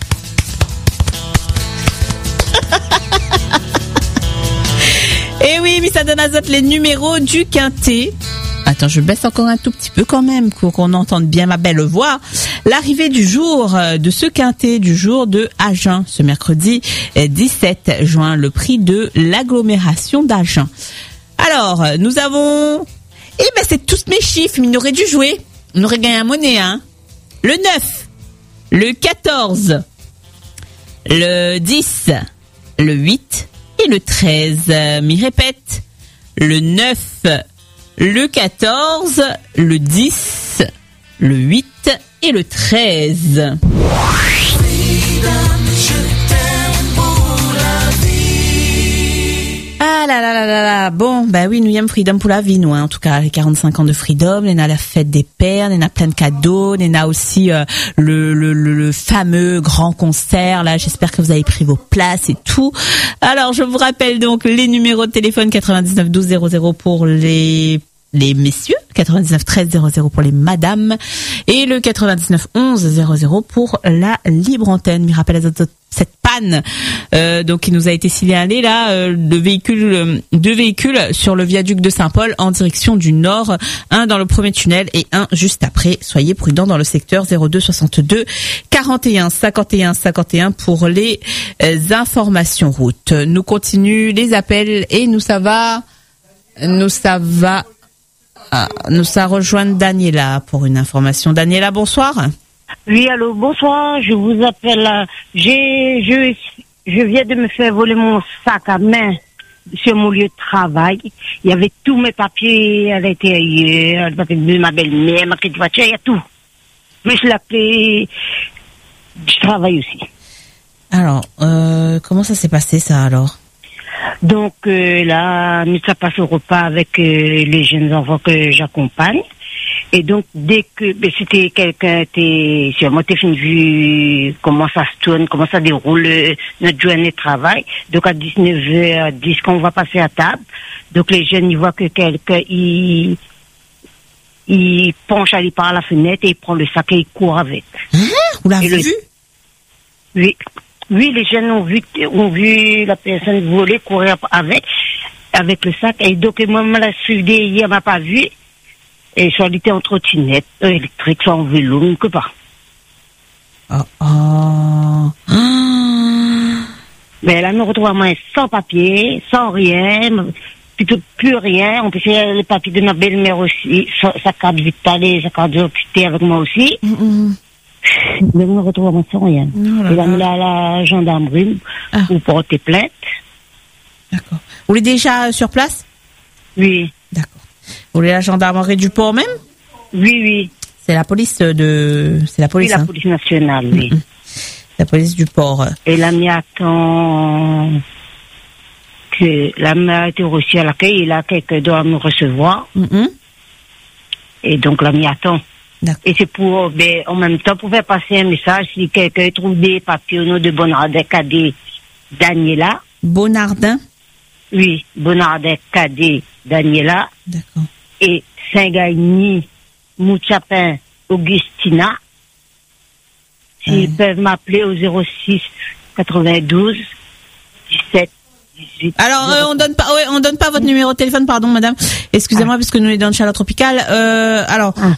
Et oui, mais ça donne à Zot les numéros du quintet. Attends, je baisse encore un tout petit peu quand même pour qu'on entende bien ma belle voix. L'arrivée du jour de ce quintet, du jour de Agen, ce mercredi dix-sept juin, le prix de l'agglomération d'Agen. Alors, nous avons... Eh ben, c'est tous mes chiffres, mais il aurait dû jouer. On aurait gagné un monnaie, hein. Le neuf, le quatorze, le dix, le huit et le treize. M'y répète, le neuf, le quatorze, le dix, le huit et le treize. Ah là là là là là. Bon, bah oui, nous y avons Freedom pour la vie, nous, hein. En tout cas, les quarante-cinq ans de Freedom, on a la fête des pères, on a plein de cadeaux, on a aussi euh, le, le, le, le fameux grand concert, là. J'espère que vous avez pris vos places et tout. Alors, je vous rappelle donc les numéros de téléphone quatre-vingt-dix-neuf douze zéro zéro pour les les messieurs, quatre-vingt-dix-neuf treize zéro zéro pour les madames et le quatre-vingt-dix-neuf onze zéro zéro pour la libre antenne. Je rappelle à cette panne euh, donc qui nous a été signalée là euh, de véhicules euh, deux véhicules sur le viaduc de Saint-Paul en direction du nord, un dans le premier tunnel et un juste après. Soyez prudents dans le secteur zéro deux soixante-deux quarante et un cinquante et un cinquante et un pour les euh, informations route. Nous continuons les appels et nous ça va nous ça va Ah, nous ça rejoindre Daniela pour une information. Daniela, bonsoir. Oui, allô, bonsoir. Je vous appelle. Euh, j'ai, je, je viens de me faire voler mon sac à main sur mon lieu de travail. Il y avait tous mes papiers à l'intérieur, les papiers de ma belle-mère, ma petite voiture, il y a tout. Mais je l'appelais du travail aussi. Alors, euh, comment ça s'est passé ça alors? Donc euh, là, nous ça passe au repas avec euh, les jeunes enfants que j'accompagne. Et donc dès que ben, c'était quelqu'un, t'es sûrement t'es fini vu comment ça se tourne, comment ça déroule euh, notre journée de travail. Donc à dix-neuf heures dix qu'on va passer à table. Donc les jeunes ils voient que quelqu'un il il penche aller par la fenêtre et il prend le sac et il court avec. Hein? Vous l'avez vu? Oui. Oui, les jeunes ont vu, ont vu la personne voler, courir avec, avec le sac. Et donc, moi, je l'ai suivi hier, m'a pas vu. Et soit il était en trottinette, euh, électrique, soit en vélo, je ne sais pas. Oh, oh. Ah. Mais là, nous retrouvons sans papier, sans rien, plutôt plus rien. On peut faire les papiers de ma belle-mère aussi, sa, sa carte vitale et sa carte d'identité avec moi aussi. Mm-mm. Mais nous retrouvons sans rien. Oh là et là, là. nous là, la gendarmerie, Ah. pour porter plainte. D'accord. Vous êtes déjà sur place? Oui. D'accord. Vous voulez la gendarmerie du port même? Oui, oui. C'est la police de... C'est la police, Oui, la hein? police nationale, oui. Mm-mm. La police du port. Et la m'y attend que la mère a été reçue à l'accueil et là, quelqu'un doit me recevoir. Mm-mm. Et donc, la m'y attend. D'accord. Et c'est pour, ben, en même temps, pour faire passer un message, si quelqu'un trouve des papiers au nom de Bonardin Cadet Daniela. Bonardin? Oui, Bonardin Cadet Daniela. D'accord. Et Saint-Gagny Mouchapin Augustina. S'ils Ouais. peuvent m'appeler au zéro six quatre-vingt-douze dix-sept dix-huit. Alors, euh, on donne pas, ouais, on donne pas votre numéro de téléphone, pardon, madame. Excusez-moi, parce que nous, on est dans le Chaleur Tropical. Euh, alors, Ah.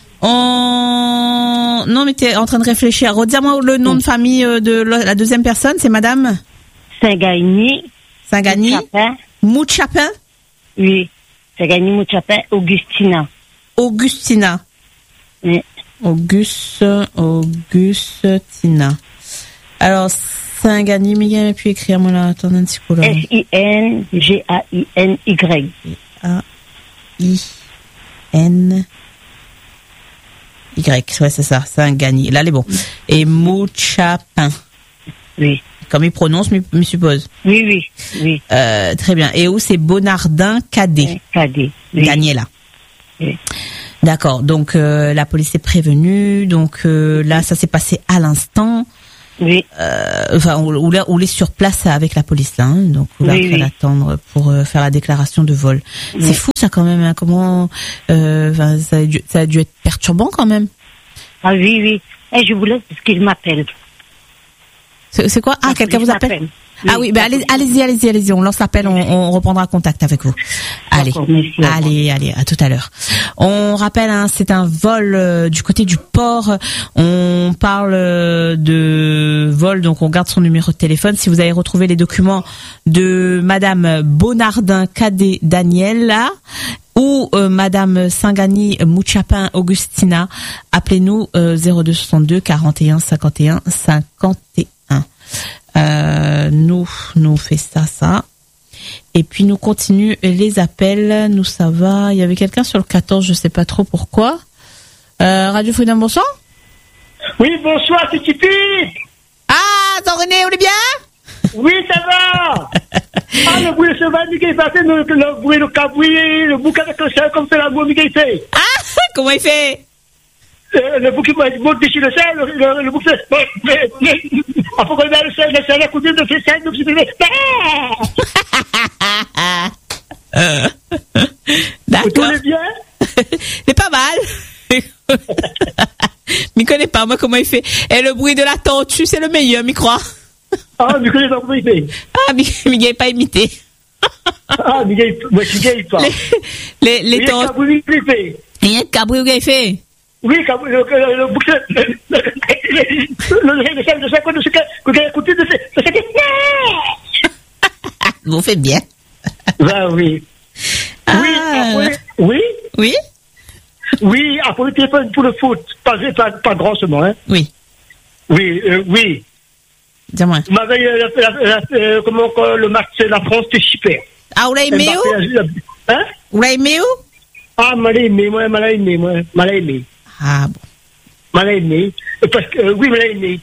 on, non, mais t'es en train de réfléchir. Redis-moi le nom de famille euh, de la la deuxième personne, c'est madame Saint-Gagny Saint-Gagny Mouchapin. Mouchapin Oui, Saint-Gagny Mouchapin Augustina. Augustina. Oui. Auguste, Augustina. Alors, Saint-Gagny, mais il pu écrire, moi, là, attendez un petit coup, là. S I N G A I N Y. A I N Y, ouais, c'est ça, Saint-Gagny. Là, elle est bon. Et Mouchapin. Oui. Comme il prononce, mais me suppose. Oui, oui, oui. Euh, très bien. Et où c'est Bonardin Cadet? Cadet. Oui. Daniela. Oui. D'accord. Donc euh, la police est prévenue. Donc euh, là, ça s'est passé à l'instant. Oui. Euh, enfin, on, on, on est sur place avec la police là. Hein, donc on va oui, oui. l'attendre pour euh, faire la déclaration de vol. Oui. C'est fou ça quand même. Hein, comment euh, ça a, dû, ça a dû être perturbant quand même. Ah oui, oui. Et je vous laisse parce qu'il m'appelle. C'est, c'est quoi? Ah, quelqu'un vous appelle? Oui, ah oui, ben allez, allez-y, allez-y, allez-y. On lance l'appel, on, on reprendra contact avec vous. Allez, allez, allez, à tout à l'heure. On rappelle, hein, c'est un vol euh, du côté du port. On parle euh, de vol, donc on garde son numéro de téléphone. Si vous avez retrouvé les documents de Madame Bonardin Cadet Daniela ou euh, Madame Singani Mouchapin Augustina, appelez-nous euh, zéro deux soixante-deux quarante et un cinquante et un cinquante et un. Euh, nous, nous fait ça, ça. Et puis nous continue les appels. Nous, ça va. Il y avait quelqu'un sur le quatorze, je sais pas trop pourquoi. Euh, Radio Freedom, bonsoir. Oui, bonsoir, c'est Tipi. Ah, attends René, on est bien? Oui, ça va. Ah, le bruit de cheval, Miguel fait, le, le bruit de cabouille, le bouc avec le chien, comme c'est la voix, Miguel fait. Ah, comment il fait? Euh, le bouc qui monte dessus le ciel, le, le, le bouc fait. Après qu'on a le ciel, le ciel a coupé de ses ciels, donc je disais. D'accord. Vous bien? C'est pas mal. Mais connais pas, moi, comment il fait. Et le bruit de la tortue, c'est le meilleur, m'y crois. Ah, mais connais pas comment il fait. Ah, Miguel pas imité. Ah, Miguel, moi, Miguel pas. Les, les, les tortues. Il y a de cabri, il fait. Oui, le, le, le, le bouc, le, le, le, le ciel de cinq ans de ce que j'ai écouté de ce vous faites bien. Ben oui. Ah. Oui, après, oui. Oui. Oui, après le téléphone pour le foot, pas, pas, pas grand seulement, hein. Oui. Oui, euh, oui. Dis-moi. Ma veille, la, la, la, euh, comment, le match de la France, c'était super. Ah, vous l'avez aimé où? Hein? Vous l'avez aimé où? Ah, m'a aimé, moi, m'a aimé, moi, m'a aimé. Ah bon. M'a aimé. Parce que, euh, oui, m'a aimé.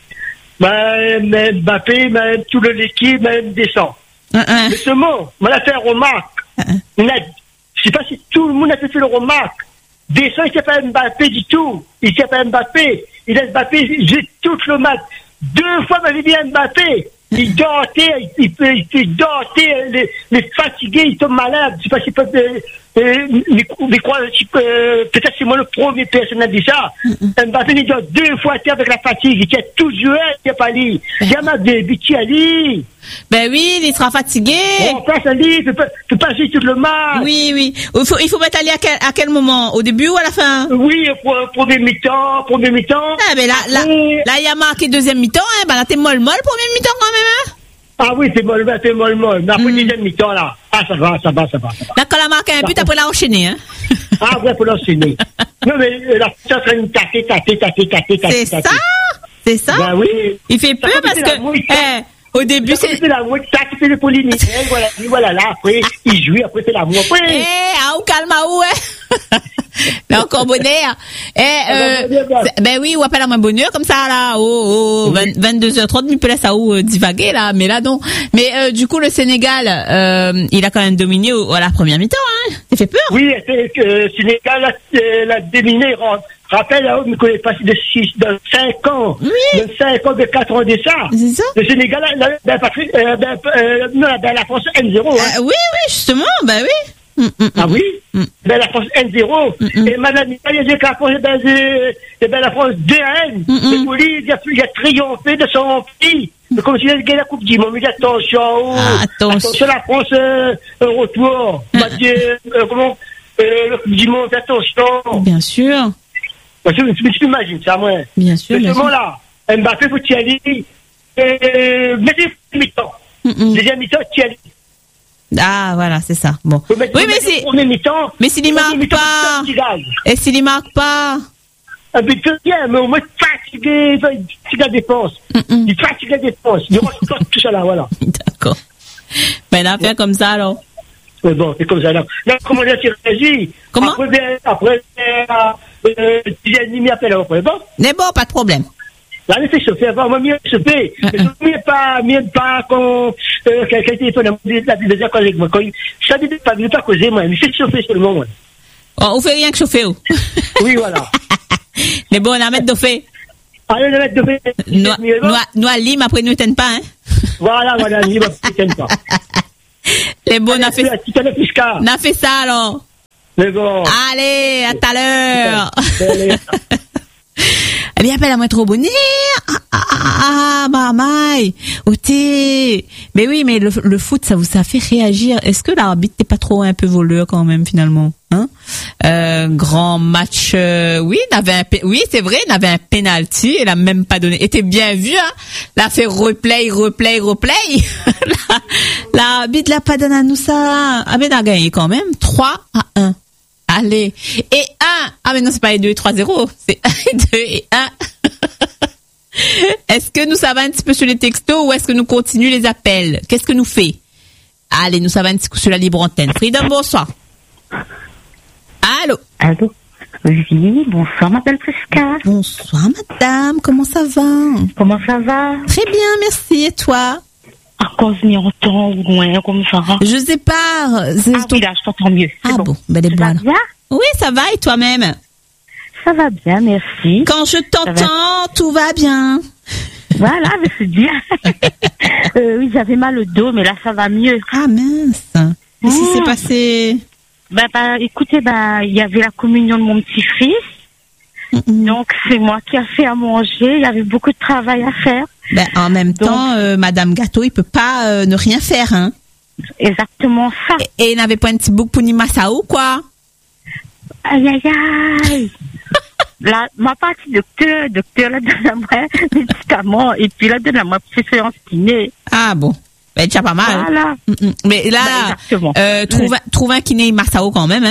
M'a Mbappé, m'a tout l'équipe, m'a descend. Uh -uh. Mais seulement, m'a fait une remarque. Uh -uh. Je sais pas si tout le monde a fait une remarque. Descend, il ne pas Mbappé du tout. Il ne pas Mbappé. Il a Mbappé, j'ai tout le match. Deux fois, m'a dit Mbappé. Il dortait, il, il, il dortait, les, les fatigués, ils sont malades. Je sais pas si peut, euh, euh, mais quoi, euh, peut-être c'est moi le premier personne à dire ça. Mm-hmm. Mbappé, il dort deux fois avec la fatigue. Il a tout joué, il n'a pas dit. Il y a ma début, Ali. Ben oui, il sera fatigué. On passe Ali, tu peux, tu peux passer tout le match. Oui, oui. Il faut, il faut mettre Ali à quel, à quel moment? Au début ou à la fin? Oui, pour, premier mi-temps, premier mi-temps. Ah, ben là, là, là, il y a marqué deuxième mi-temps, hein. Ben là, t'es molle molle, premier mi-temps quand même, hein. Ah oui, c'est molle, c'est molle, molle. Mais après, mm. deuxième mi-temps, là. Ah, ça va, ça va, ça va. Ça va. Là, quand elle a marqué un but, après, elle a enchaîné, hein. Ah, ouais, pour l'enchaîner. Non, mais la c'est en train de tâter, tâter, tâter, tâter, tâter. C'est ça? C'est ça? Ben oui. Il fait peu parce que, eh, au début, c'est. C'est la mouette, ça, qui fait le polynésiens, voilà, voilà, là, après, il joue, après, c'est la mouette. Eh, ah, ou calme, ah, ouais. Là, encore bonheur. Eh, euh, ben oui, ou appelle à moi bonheur, comme ça, là, oh, oh, vingt-deux heures trente, il peut laisser ça où, divaguer, là, mais là, non. Mais, euh, du coup, le Sénégal, euh, il a quand même dominé au, à la première mi-temps, hein. Ça fait peur. Oui, le Sénégal l'a dominé, rappelle, là, on ne connaît pas de six, de cinq ans. Oui. De cinq ans, de quatre ans de ça. C'est ça. Le Sénégal, là, ben, Patrick, euh, ben, euh, non, ben, la France un zéro, hein. Euh, oui, oui, justement, ben oui. Mm, mm, ah oui? Mm. Ben, la France un zéro. Mm, et madame, il y a des cas, ben, ben, la France deux à un. Le Poli, il a, il a triomphé de son pays. Mm. Comme s'il avait gagné la Coupe du Monde. Mais attention, ah, attention. attention, la France, euh, retour. Mm. Bah, euh, comment, euh, la Coupe du Monde, attention. Bien sûr. Parce que tu t'imagines ça, moi. Bien sûr. Mais seulement là, Mbappé, faut y aller. Euh, mettez mi-temps. Deuxième mi-temps, tu y aller. Ah, voilà, c'est ça. Bon. Mettre, oui, mais si. Mais s'il y marque pas. Et s'il y marque pas. Ah, mais c'est bien, mais au moins fatigué, il fatigue la défense. Il fatigue la défense. Il rentre tout ça là, voilà. D'accord. Ben, là, faire comme ça, alors. Mais bon, c'est comme ça, là. Là, comment on a réagi? Comment? Après, après, euh, il y a une appel après, bon? Mais bon, pas de problème. Là, il fait chauffer, avant, moi, mieux chauffer. Mais pas, mieux pas, quand, euh, quelqu'un téléphone, la deuxième collègue, moi, quand il, ça ne veut pas, veut pas causer, moi, il fait chauffer seulement, moi. Oh, on fait rien que chauffer, oh. Oui, voilà. Mais bon, on a mettre de fait. Allez, on a mettre de fait. Noix, noix, noix, lime, après, nous t'aime pas, hein. Voilà, voilà, lime, après, t'aime pas. Les bons, on a fait, on a fait ça, alors. Mais bon. Allez, à tout à l'heure. Eh bien, appelle à moi trop bonheur. Ah, ah, ah, bah, maï. Oté. Mais oui, mais le, le foot, ça vous, ça fait réagir. Est-ce que l'arbitre n'est pas trop un peu voleur quand même, finalement? Hein? Euh, grand match, euh, oui, n'avait un, oui, c'est vrai, n'avait un penalty, elle a même pas donné, était bien vu, hein. L'a fait replay, replay, replay. L'arbitre l'a pas donné à nous ça. Ah, mais on a gagné quand même. trois à un. Allez. Et un. Ah, mais non, c'est pas les deux et trois zéro. C'est un et deux et un. Est-ce que nous, ça va un petit peu sur les textos ou est-ce que nous continuons les appels? Qu'est-ce que nous fait? Allez, nous, ça va un petit coup sur la libre antenne. Freedom, bonsoir. Allô? Allô? Oui, bonsoir, ma belle Prisca. Bonsoir, madame. Comment ça va? Comment ça va? Très bien, merci. Et toi? À cause de temps ou loin, comme ça. Je sais pas. Ah ton... oui, là, je t'entends mieux. Ah bon, bon. ben les Ça va bien? Oui, ça va, et toi-même? Ça va bien, merci. Quand je t'entends, tout va bien. Voilà, mais c'est bien. euh, oui, j'avais mal au dos, mais là, ça va mieux. Ah mince. Qu'est-ce qui mmh. s'est passé? Ben, ben, écoutez, ben, il y avait la communion de mon petit-fils. Mmh. Donc, c'est moi qui a fait à manger. Il y avait beaucoup de travail à faire. Ben, en même Donc, temps, euh, Madame Gâteau, il peut pas euh, ne rien faire, hein. Exactement ça. Et, et il n'avait pas un petit bouc pour Nimasa ou quoi? Aïe, aïe, aïe. Là, ma partie docteur, docteur, là, donne à moi médicaments, et puis là, donne à moi petite séance kiné. Ah bon. Ben, tu as pas mal. Voilà. Mm-mm. Mais là, ben, euh, trouve, oui. trouve un kiné Massao quand même, hein.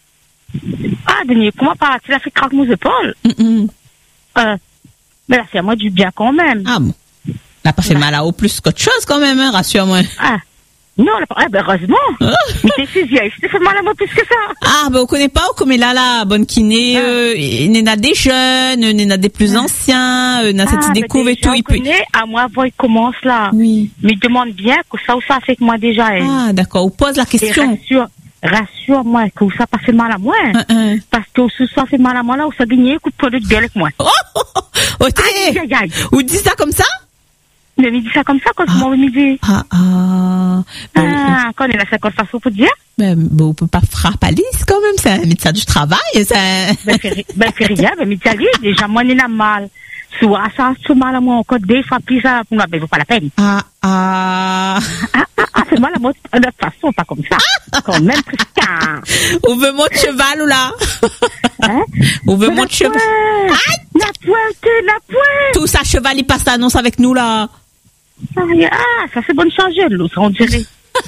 Ah, Denis, comment pas? Tu l'as fait craquer mes épaules? Mm-mm. Euh, mais là, c'est à moi du bien quand même. Ah bon. N'a pas fait ouais. mal à eau plus qu'autre chose quand même, hein, rassure-moi. Ah. Non, elle a pas... eh ben, heureusement. Oh. Mais t'es si vieille, je t'ai fait mal à moi plus que ça. Ah, ben, on connaît pas, comme est là, là, bonne kiné, ah. euh, il y en a des jeunes, il y en a des plus ah. anciens, il y en a cette ah, découvre et tout. Il peut... à moi, voir, il commence là. Oui. Mais il demande bien que ça ou ça fait que moi déjà. Elle. Ah, d'accord, on pose la question. Et rassure, rassure-moi que ça pas fait mal à moi. Uh -uh. Parce que si ça fait mal à moi là, ou ça gagne, coup de poids de gueule avec moi. Oh, oh, oh, oh aïe, aïe, aïe. Ou dit ça comme ça? Mais il dit ça comme ça, quand ah. moi, il dit. Ah, ah. Ah, quand il a cinquante façons pour dire. Ben, bon, on peut pas frapper à l'is, quand même, c'est un médecin du travail, c'est Ben, ben, c'est rien, ben, médecin, déjà, moi, il a mal. Soit ça, c'est mal à moi, encore des fois, plus ça, pour moi, ben, vaut pas la peine. Ah, ah. Ah, ah, ah, c'est mal à moi, de toute façon, pas comme ça. Quand même, presque. On veut mon cheval, ou là? Hein? On veut mon cheval. La pointe, la pointe. Tout ça, cheval, il passe l'annonce avec nous, là. Ah, ça c'est bonne changer, l'eau, ça on dirait.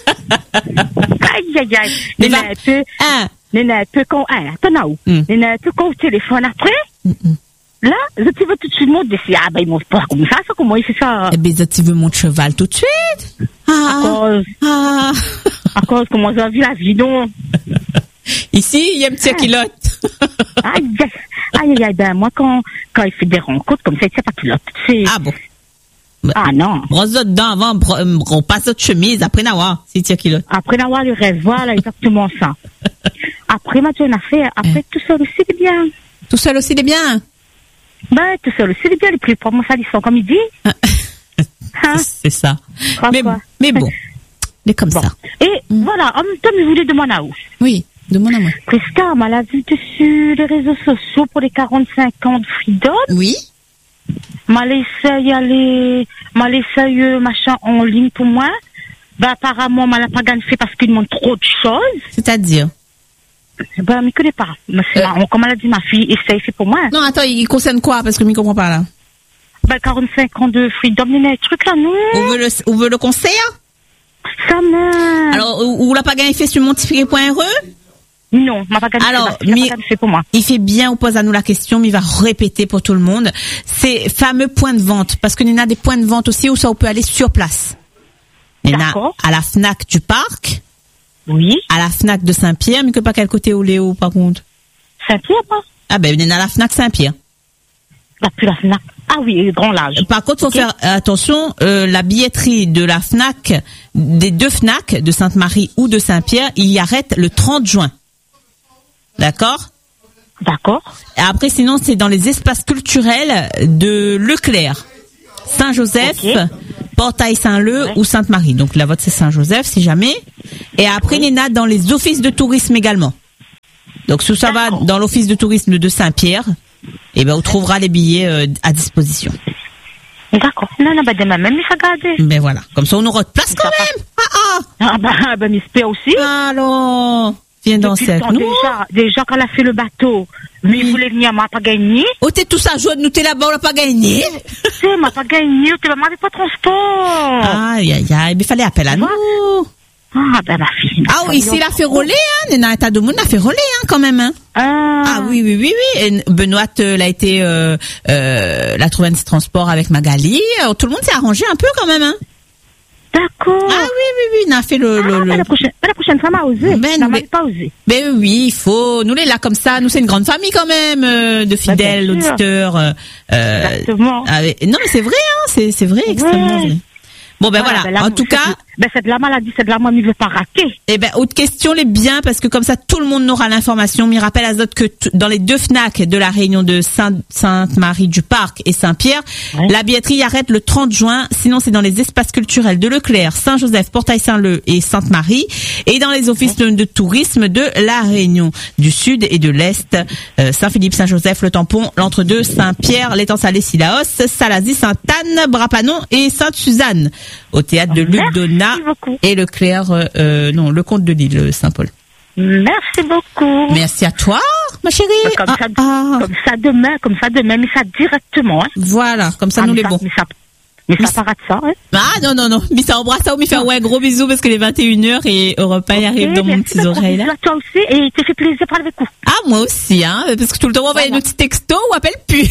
Aïe, aïe, aïe. Mais là, tu Néna, tu quand, ah, attends, où? Néna, tu quand au téléphone après? Là, tu veux tout de suite monter, ah, ben, il monte pas comme ça, ça, comment il fait ça? Eh ben, tu veux mon cheval tout de suite? Ah. À cause. Ah. À cause, comment ça vu la vie, non? Ici, il y a un petit culotte. Aïe, aïe, aïe, ben, moi, quand, quand il fait des rencontres comme ça, il ne sait pas culotte. Ah bon? Ah non. Brosse dedans avant, on passe notre chemise, après n'avoir, si tu as culotte. Après n'avoir le rêve, voilà, exactement ça. Après, Mathieu, on a fait, après, tout seul aussi, c'est bien. Tout seul aussi, c'est bien? Ben, tout seul aussi, c'est bien, les plus pour moi, ça, ils sont comme il dit. Hein? C'est ça. Mais, mais bon, mais comme bon. ça. Et mm. voilà, en même temps, je voulais demander à où? Oui, demande à moi. Prisca, on l'a vu dessus les réseaux sociaux pour les quarante-cinq ans de Freedom. Oui. M'a laissé y aller, m'a laissé euh, machin en ligne pour moi. Ben, apparemment, m'a pas gagné fait parce qu'il demande trop de choses. C'est-à-dire? Ben, je ne connais pas. Mais c'est euh... marrant. Comme elle a dit, ma fille, essaye, fait pour moi. Non, attends, il concerne quoi? Parce que je ne comprends pas, là. Ben, quarante-cinq ans de Freedom, il y a des trucs là, non? On veut le, on veut le conseil? Ça me... Alors, où l'a pas gagné fait sur montifié point r e? Non, m'a pas gagné. Alors, mi- fait pour moi. Il fait bien, on pose à nous la question, mais il va répéter pour tout le monde. Ces fameux points de vente, parce qu'il y en a des points de vente aussi où ça on peut aller sur place. Il y en a à la Fnac du Parc. Oui. À la Fnac de Saint-Pierre, mais que pas quel côté au Léo, par contre. Saint-Pierre, pas? Ah ben, il y en a à la Fnac Saint-Pierre. La plus la Fnac. Ah oui, grand large. Par contre, faut okay. faire attention, euh, la billetterie de la Fnac, des deux Fnac, de Sainte-Marie ou de Saint-Pierre, il y arrête le trente juin. D'accord? D'accord. Et après, sinon, c'est dans les espaces culturels de Leclerc, Saint-Joseph, okay. Portail-Saint-Leu ouais. ou Sainte-Marie. Donc la vôtre, c'est Saint-Joseph, si jamais. Et après, oui. il y en a dans les offices de tourisme également. Donc, si ça va dans l'office de tourisme de Saint-Pierre, eh ben, on trouvera les billets euh, à disposition. D'accord. Non, non, bah, demain même, il faut garder. Ben voilà. Comme ça, on aura de place quand même. Ah, ah. Ah, bah, ben, j'espère aussi. Alors, viens danser avec nous. Déjà, déjà, quand elle a fait le bateau, lui, il voulait venir, m'a pas gagné. Oh, t'es tout ça, joie de nous, t'es là-bas, on l'a pas gagné. C'est, m'a pas gagné, t'es maman avec pas de transport. Aïe, aïe, aïe, mais fallait appeler à nous. Ah, ben, ma fille. Ah oui, ici, il a fait rouler, hein. Nena, t'as de monde, a fait rouler, hein, quand même, hein. Ah. Ah oui, oui, oui, oui. Et Benoît, euh, l'a été, euh, euh, l'a trouvé un transport avec Magali. Alors, tout le monde s'est arrangé un peu, quand même, hein. D'accord. Ah oui, oui, oui, on a fait le, ah, le, le... La prochaine, la prochaine fois, m'a osé. Ben, nous, pas osé. Ben oui, il faut. Nous, les là, comme ça, nous, c'est une grande famille, quand même, euh, de fidèles ben, auditeurs, euh, Exactement. Avec... Non, mais c'est vrai, hein, c'est, c'est vrai, extrêmement ouais. vrai. Bon, ben voilà. voilà. Ben, là, en tout cas. Ben, c'est de la maladie, c'est de la moi, il veut pas rater. Eh ben, autre question, les biens, parce que comme ça, tout le monde aura l'information. Mais rappelle à Zot que t- dans les deux Fnac de la Réunion de Saint- Sainte-Marie-du-Parc et Saint-Pierre, ouais. la billetterie arrête le trente juin. Sinon, c'est dans les espaces culturels de Leclerc, Saint-Joseph, Portail-Saint-Leu et Sainte-Marie. Et dans les offices ouais. de tourisme de la Réunion du Sud et de l'Est, euh, Saint-Philippe, Saint-Joseph, le Tampon, l'Entre-deux, Saint-Pierre, l'étang Salé, Silaos, Salazie, Sainte-Anne, Brapanon et Sainte-Suzanne. Au théâtre de Luc Donat et Leclerc, euh, non, le comte de Lille, Saint-Paul. Merci beaucoup. Merci à toi, ma chérie. Comme, ah, ça, ah. comme ça demain, comme ça demain, mais ça directement. Hein. Voilà, comme ça ah, nous les bons. Mais ça, mais ça part de ça. Hein. Ah non, non, non, mais ça embrasse ça ou me faire ouais, gros bisous parce que les vingt et une heures et Europe un okay, arrive dans mon petit oreille là. Toi aussi, et il te fait plaisir de parler avec vous. Ah, moi aussi, hein, parce que tout le temps on envoie nos petits textos ou appelle plus.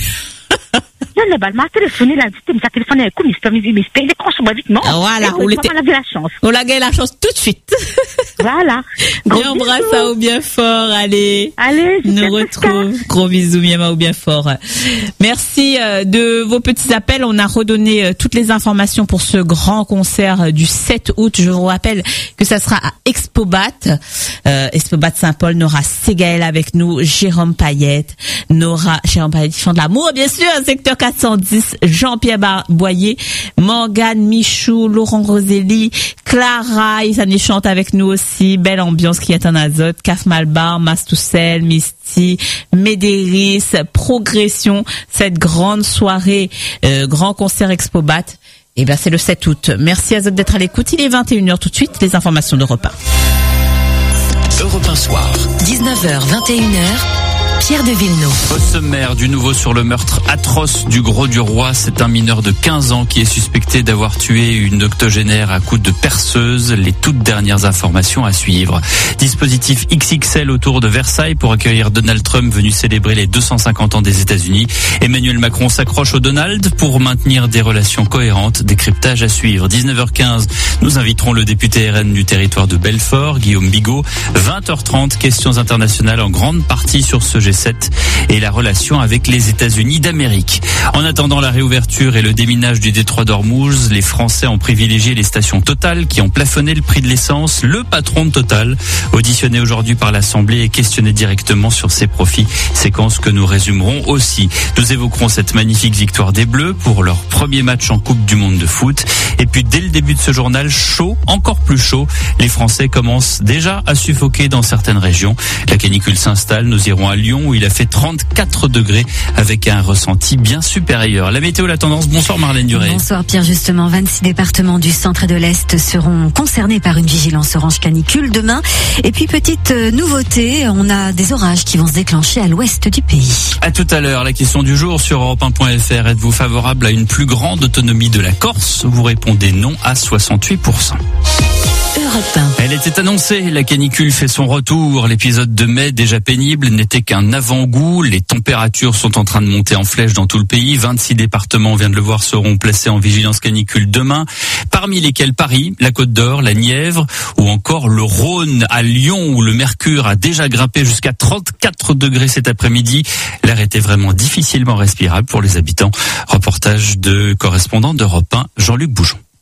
Non, le bal m'a téléphoné, là, il m'a téléphoné un coup, mais il me dit, mais décroche-moi vite, non. Voilà, on l'a gagné la chance. On l'a gagné la chance tout de suite. Voilà. Bien embrasse ça au bien fort, allez. Allez, je nous retrouve. Gros bisous, Miama au bien fort. Merci euh, de vos petits appels. On a redonné euh, toutes les informations pour ce grand concert euh, du sept août. Je vous rappelle que ça sera à Expobat. Euh, Expobat Saint-Paul, Nora Ségaël avec nous, Jérôme Payette, Nora, Jérôme Payette qui chante l'amour, bien sûr, secteur quatre cent dix, Jean-Pierre Bar- Boyer, Morgane Michou, Laurent Roselli, Clara, ils s'en chantent avec nous aussi. Belle ambiance qui est en azote. Caf Malbar, Mastoussel, Misty, Médéris, Progression. Cette grande soirée, euh, grand concert Expobat. Et ben, c'est le sept août. Merci à Zot d'être à l'écoute. Il est vingt et une heures tout de suite. Les informations d'Europe un. Europe un soir. dix-neuf heures, vingt et une heures. Pierre de Villeneuve. Au sommaire, du nouveau sur le meurtre atroce du Gros du Roi. C'est un mineur de quinze ans qui est suspecté d'avoir tué une octogénaire à coups de perceuse. Les toutes dernières informations à suivre. Dispositif X X L autour de Versailles pour accueillir Donald Trump venu célébrer les deux cent cinquante ans des États-Unis. Emmanuel Macron s'accroche au Donald pour maintenir des relations cohérentes. Décryptage à suivre. dix-neuf heures quinze, nous inviterons le député R N du territoire de Belfort, Guillaume Bigot. vingt heures trente, questions internationales en grande partie sur ce G sept et la relation avec les États-Unis d'Amérique. En attendant la réouverture et le déminage du détroit d'Ormuz, les Français ont privilégié les stations Total qui ont plafonné le prix de l'essence. Le patron de Total, auditionné aujourd'hui par l'Assemblée, est questionné directement sur ses profits. Séquence que nous résumerons aussi. Nous évoquerons cette magnifique victoire des Bleus pour leur premier match en Coupe du Monde de foot. Et puis dès le début de ce journal, chaud, encore plus chaud, les Français commencent déjà à suffoquer dans certaines régions. La canicule s'installe, nous irons à Lyon où il a fait trente-quatre degrés avec un ressenti bien supérieur. La météo, la tendance, bonsoir Marlène Duré. Bonsoir Pierre, justement, vingt-six départements du centre et de l'Est seront concernés par une vigilance orange canicule demain. Et puis petite nouveauté, on a des orages qui vont se déclencher à l'ouest du pays. À tout à l'heure, la question du jour sur Europe un point F R. Êtes-vous favorable à une plus grande autonomie de la Corse? Vous répondez non à soixante-huit pour cent. Elle était annoncée, la canicule fait son retour. L'épisode de mai, déjà pénible, n'était qu'un avant-goût. Les températures sont en train de monter en flèche dans tout le pays. vingt-six départements, on vient de le voir, seront placés en vigilance canicule demain. Parmi lesquels Paris, la Côte d'Or, la Nièvre ou encore le Rhône. À Lyon, où le mercure a déjà grimpé jusqu'à trente-quatre degrés cet après-midi. L'air était vraiment difficilement respirable pour les habitants. Reportage de correspondant d'Europe un, Jean-Luc Boujon.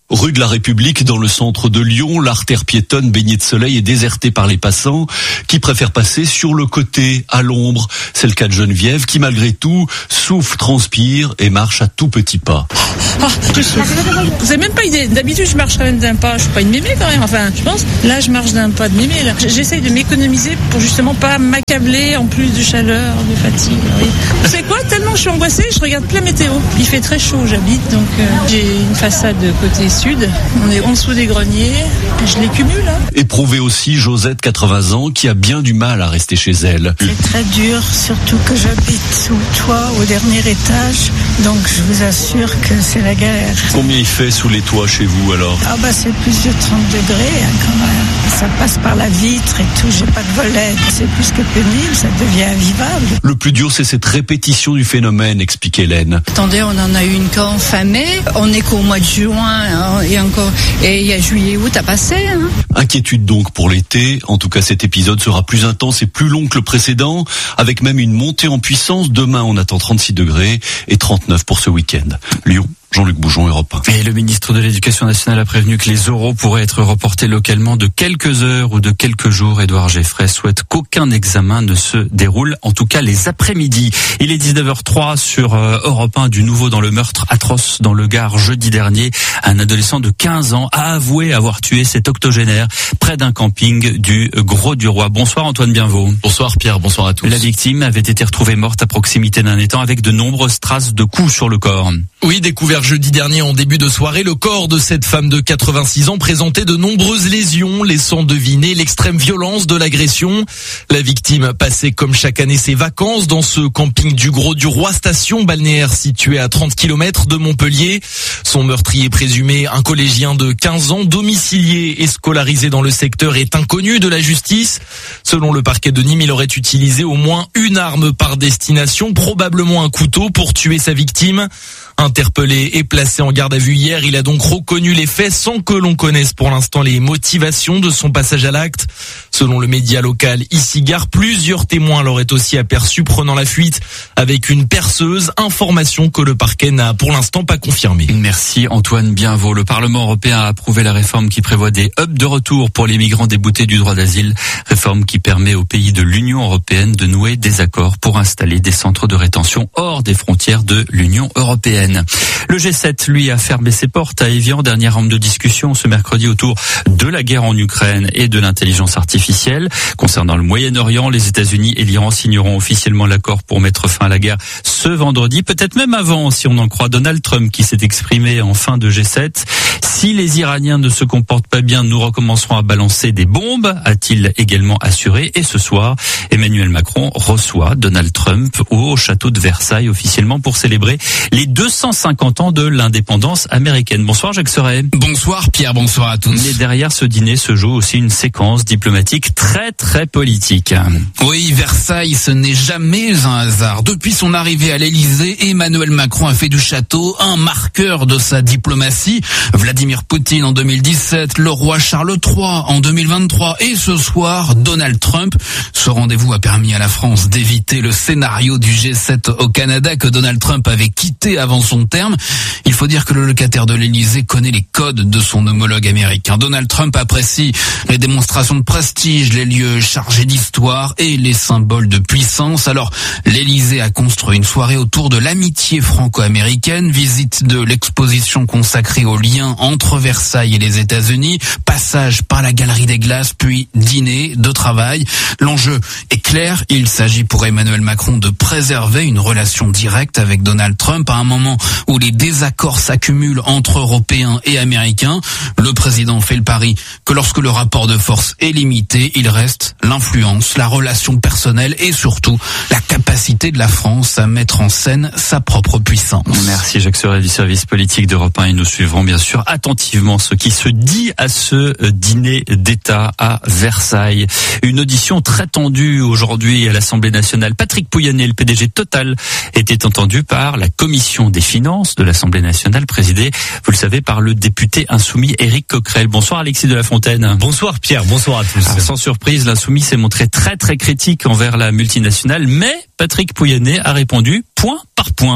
Rue de la République, dans le centre de Lyon, l'artère piétonne baignée de soleil est désertée par les passants qui préfèrent passer sur le côté, à l'ombre. C'est le cas de Geneviève qui, malgré tout, souffle, transpire et marche à tout petits pas. Oh, je souffle. Vous avez même pas idée. D'habitude, je marche quand même d'un pas. Je suis pas une mémé quand même. Enfin, je pense. Là, je marche d'un pas de mémé. Là. J'essaye de m'économiser pour justement pas m'accabler en plus de chaleur, de fatigue. Oui. Vous savez quoi? Tellement je suis angoissée, je regarde plus la météo. Il fait très chaud, j'habite, donc euh, j'ai une façade de côté sud. On est en dessous des greniers. Je les cumule. Hein. Éprouvée aussi Josette, quatre-vingts ans, qui a bien du mal à rester chez elle. C'est très dur, surtout que j'habite sous le toit au dernier étage. Donc je vous assure que c'est la galère. Combien il fait sous les toits chez vous alors? Ah bah c'est plus de trente degrés hein, quand même. Ça passe par la vitre et tout, j'ai pas de volet. C'est plus que pénible, ça devient invivable. Le plus dur, c'est cette répétition du phénomène, explique Hélène. Attendez, on en a eu une quand fin mai. On est qu'au mois de juin hein, et encore et il y a juillet août à passer. Hein. Inquiétude donc pour l'été. En tout cas, cet épisode sera plus intense et plus long que le précédent, avec même une montée en puissance. Demain, on attend trente-six degrés et trente-neuf pour ce week-end. Lyon. Jean-Luc Boujon, Europe un. Et le ministre de l'Éducation nationale a prévenu que les oraux pourraient être reportés localement de quelques heures ou de quelques jours. Édouard Geffray souhaite qu'aucun examen ne se déroule, en tout cas les après-midi. Il est dix-neuf heures trois sur euh, Europe un, du nouveau dans le meurtre atroce dans le Gard jeudi dernier. Un adolescent de quinze ans a avoué avoir tué cet octogénaire près d'un camping du Grau-du-Roi. Bonsoir Antoine Bienvaux. Bonsoir Pierre, bonsoir à tous. La victime avait été retrouvée morte à proximité d'un étang avec de nombreuses traces de coups sur le corps. Oui, découvert jeudi dernier en début de soirée, le corps de cette femme de quatre-vingt-six ans présentait de nombreuses lésions, laissant deviner l'extrême violence de l'agression. La victime passait comme chaque année ses vacances dans ce camping du Grau-du-Roi, station balnéaire située à trente kilomètres de Montpellier. Son meurtrier présumé, un collégien de quinze ans, domicilié et scolarisé dans le secteur, est inconnu de la justice. Selon le parquet de Nîmes, il aurait utilisé au moins une arme par destination, probablement un couteau, pour tuer sa victime. Interpellé et placé en garde à vue hier, il a donc reconnu les faits sans que l'on connaisse pour l'instant les motivations de son passage à l'acte. Selon le média local Ici Gare, plusieurs témoins l'auraient aussi aperçu prenant la fuite avec une perceuse, information que le parquet n'a pour l'instant pas confirmée. Merci Antoine Bienvaux. Le Parlement européen a approuvé la réforme qui prévoit des hubs de retour pour les migrants déboutés du droit d'asile, réforme qui permet aux pays de l'Union européenne de nouer des accords pour installer des centres de rétention hors des frontières de l'Union européenne. Le G sept, lui, a fermé ses portes à Évian, dernière round de discussion ce mercredi autour de la guerre en Ukraine et de l'intelligence artificielle. Concernant le Moyen-Orient, les États-Unis et l'Iran signeront officiellement l'accord pour mettre fin à la guerre ce vendredi, peut-être même avant, si on en croit Donald Trump qui s'est exprimé en fin de G sept. Si les Iraniens ne se comportent pas bien, nous recommencerons à balancer des bombes, a-t-il également assuré. Et ce soir, Emmanuel Macron reçoit Donald Trump au château de Versailles officiellement pour célébrer les deux cent cinquante ans de l'indépendance américaine. Bonsoir Jacques Serret. Bonsoir Pierre, bonsoir à tous. Mais derrière ce dîner se joue aussi une séquence diplomatique très très politique. Oui, Versailles, ce n'est jamais un hasard. Depuis son arrivée à l'Élysée, Emmanuel Macron a fait du château un marqueur de sa diplomatie. Vladimir Poutine en deux mille dix-sept, le roi Charles trois en deux mille vingt-trois et ce soir, Donald Trump. Ce rendez-vous a permis à la France d'éviter le scénario du G sept au Canada que Donald Trump avait quitté avant son terme. Il faut dire que le locataire de l'Élysée connaît les codes de son homologue américain. Donald Trump apprécie les démonstrations de prestige, les lieux chargés d'histoire et les symboles de puissance. Alors, l'Élysée a construit une soirée autour de l'amitié franco-américaine, visite de l'exposition consacrée aux liens entre Versailles et les États-Unis, passage par la Galerie des Glaces, puis dîner de travail. L'enjeu est clair, il s'agit pour Emmanuel Macron de préserver une relation directe avec Donald Trump à un moment où les désaccords s'accumulent entre Européens et Américains. Le président fait le pari que lorsque le rapport de force est limité, il reste l'influence, la relation personnelle et surtout la capacité de la France à mettre en scène sa propre puissance. Merci Jacques Serret du service politique d'Europe un et nous suivrons bien sûr attentivement ce qui se dit à ce dîner d'État à Versailles. Une audition très tendue aujourd'hui à l'Assemblée nationale. Patrick Pouyanné, le P D G de Total, était entendu par la commission des finances de l'Assemblée nationale, présidée, vous le savez, par le député insoumis Éric Coquerel. Bonsoir Alexis de la Fontaine. Bonsoir Pierre, bonsoir à tous. Ah, sans surprise, l'insoumis s'est montré très très critique envers la multinationale, mais Patrick Pouyanné a répondu point par point.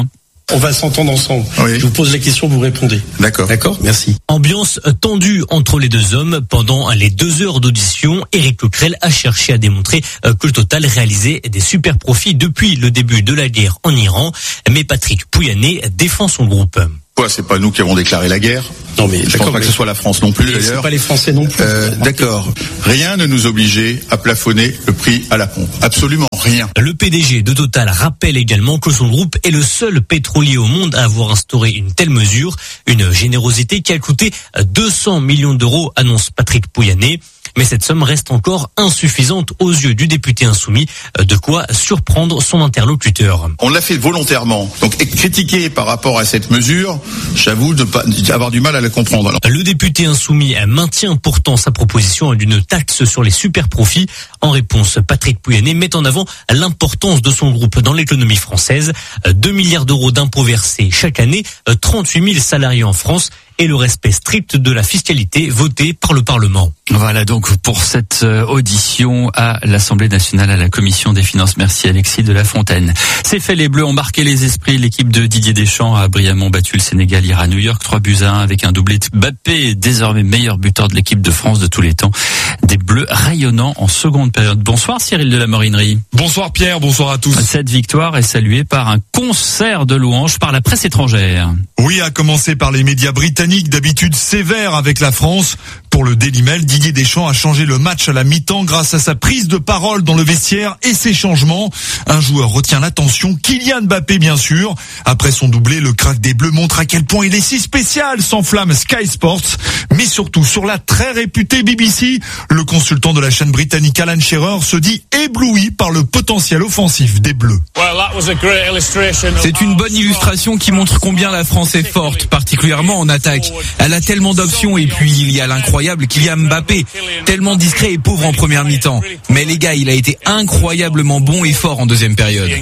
On va s'entendre ensemble. Oui. Je vous pose la question, vous répondez. D'accord. D'accord, merci. Ambiance tendue entre les deux hommes pendant les deux heures d'audition. Éric Coquerel a cherché à démontrer que le Total réalisait des super profits depuis le début de la guerre en Iran. Mais Patrick Pouyanné défend son groupe. C'est pas nous qui avons déclaré la guerre. Non mais je pense pas que ce soit la France non plus d'ailleurs. C'est pas les Français non plus. Euh, d'accord. Rien ne nous obligeait à plafonner le prix à la pompe. Absolument rien. Le P D G de Total rappelle également que son groupe est le seul pétrolier au monde à avoir instauré une telle mesure, une générosité qui a coûté deux cents millions d'euros, annonce Patrick Pouyanné. Mais cette somme reste encore insuffisante aux yeux du député insoumis, de quoi surprendre son interlocuteur. On l'a fait volontairement. Donc critiquer par rapport à cette mesure, j'avoue de pas avoir du mal à la comprendre. Alors. Le député insoumis maintient pourtant sa proposition d'une taxe sur les super profits. En réponse, Patrick Pouyanné met en avant l'importance de son groupe dans l'économie française. deux milliards d'euros d'impôts versés chaque année, trente-huit mille salariés en France et le respect strict de la fiscalité votée par le Parlement. Voilà donc pour cette audition à l'Assemblée nationale, à la Commission des finances. Merci Alexis de la Fontaine. C'est fait, les Bleus ont marqué les esprits. L'équipe de Didier Deschamps a brillamment battu le Sénégal hier à New York, trois buts à un avec un doublé de Mbappé, désormais meilleur buteur de l'équipe de France de tous les temps. Des Bleus rayonnants en seconde période. Bonsoir Cyril de la Morinerie. Bonsoir Pierre, bonsoir à tous. Cette victoire est saluée par un concert de louanges par la presse étrangère. Oui, à commencer par les médias britanniques, d'habitude sévères avec la France. Pour le Daily Mail, Didier Deschamps a changé le match à la mi-temps grâce à sa prise de parole dans le vestiaire et ses changements. Un joueur retient l'attention, Kylian Mbappé bien sûr. Après son doublé, le crack des Bleus montre à quel point il est si spécial, s'enflamme Sky Sports. Mais surtout sur la très réputée B B C, le consultant de la chaîne britannique Alan Shearer se dit ébloui par le potentiel offensif des Bleus. C'est une bonne illustration qui montre combien la France est forte, particulièrement en attaque. Elle a tellement d'options et puis il y a l'incroyable Kylian Mbappé, tellement discret et pauvre en première mi-temps. Mais les gars, il a été incroyablement bon et fort en deuxième période.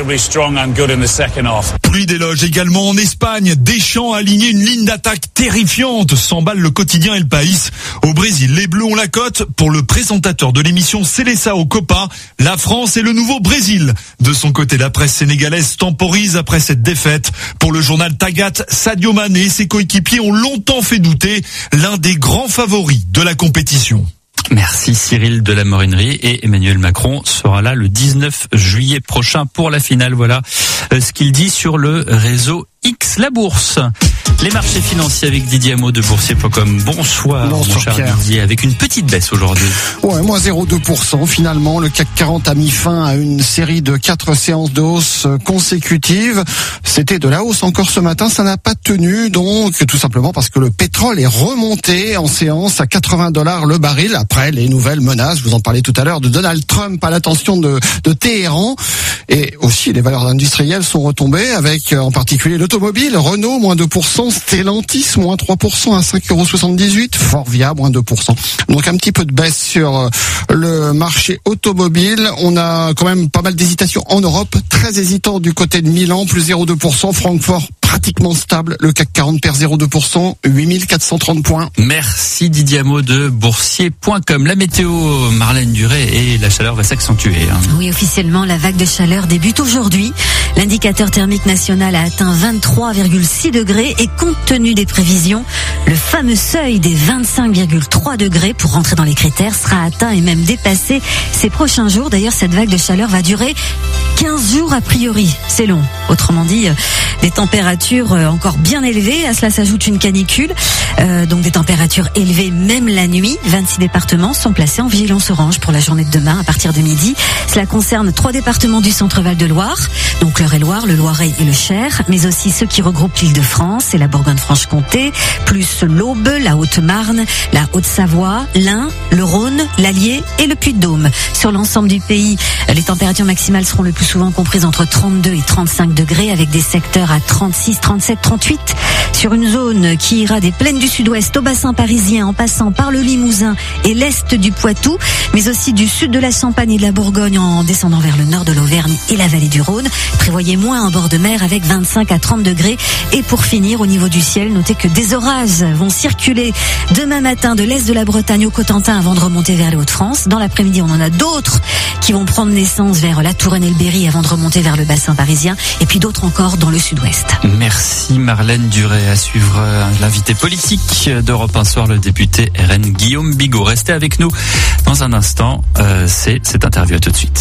Pluie d'éloges également en Espagne. Deschamps a aligné une ligne d'attaque terrifiante, s'emballe le quotidien El País. Au Brésil, les Bleus ont la cote. Pour le présentateur de l'émission Seleção Copa, la France est le nouveau Brésil. De son côté, la presse sénégalaise temporise après cette défaite. Pour le journal Tagat, Sadio Mané et ses coéquipiers ont longtemps fait douter, l'un des grands favoris de la compétition. Merci Cyril de la Morinerie, et Emmanuel Macron sera là le dix-neuf juillet prochain pour la finale. Voilà ce qu'il dit sur le réseau X, la bourse. Les marchés financiers avec Didier Hameau de boursier point com. Bonsoir, Bonsoir mon cher Pierre. Didier, avec une petite baisse aujourd'hui. Ouais, moins zéro virgule deux pour cent. Finalement, le C A C quarante a mis fin à une série de quatre séances de hausse consécutives. C'était de la hausse encore ce matin, ça n'a pas tenu, donc tout simplement parce que le pétrole est remonté en séance à quatre-vingts dollars le baril après les nouvelles menaces, je vous en parlais tout à l'heure, de Donald Trump à l'attention de, de Téhéran. Et aussi, les valeurs industrielles sont retombées avec en particulier l'automobile, Renault, moins deux pour cent, Stellantis, moins trois pour cent à cinq euros soixante-dix-huit, Forvia, moins deux pour cent. Donc un petit peu de baisse sur le marché automobile. On a quand même pas mal d'hésitations en Europe, très hésitant du côté de Milan, plus zéro virgule deux pour cent, Francfort pratiquement stable, le C A C quarante perd zéro virgule deux pour cent, huit mille quatre cent trente points. Merci Didier Hameau de boursier point com. La météo, Marlène Duré, et la chaleur va s'accentuer. Hein. Oui, officiellement, la vague de chaleur débute aujourd'hui. L'indicateur thermique national a atteint vingt-trois virgule six degrés et compte tenu des prévisions, le fameux seuil des vingt-cinq virgule trois degrés pour rentrer dans les critères sera atteint et même dépassé ces prochains jours. D'ailleurs, cette vague de chaleur va durer quinze jours a priori. C'est long. Autrement dit, des températures encore bien élevées. À cela s'ajoute une canicule. Euh, donc des températures élevées même la nuit. vingt-six départements sont placés en vigilance orange pour la journée de demain à partir de midi. Cela concerne trois départements du centre-Val de Loire, donc l'Eure-et-Loire, le Loiret et le Cher, mais aussi ceux qui regroupent l'Île-de-France et la Bourgogne-Franche-Comté, plus l'Aube, la Haute-Marne, la Haute-Savoie, l'Ain, le Rhône, l'Allier et le Puy-de-Dôme. Sur l'ensemble du pays, les températures maximales seront le plus souvent comprises entre trente-deux et trente-cinq degrés avec des secteurs à trente-six, trente-sept, trente-huit. sur une zone qui ira des plaines du sud-ouest au bassin parisien en passant par le Limousin et l'est du Poitou, mais aussi du sud de la Champagne et de la Bourgogne en descendant vers le nord de l'Auvergne et la vallée du Rhône. Prévoyez moins en bord de mer avec vingt-cinq à trente degrés. Et pour finir, au niveau du ciel, notez que des orages vont circuler demain matin de l'est de la Bretagne au Cotentin avant de remonter vers les Hauts-de-France. Dans l'après-midi, on en a d'autres qui vont prendre naissance vers la Touraine et le Berry avant de remonter vers le bassin parisien, et puis d'autres encore dans le sud-ouest. Merci Marlène Duret. À suivre euh, l'invité politique d'Europe un soir, le député R N Guillaume Bigot. Restez avec nous dans un instant, euh, c'est cette interview. À tout de suite.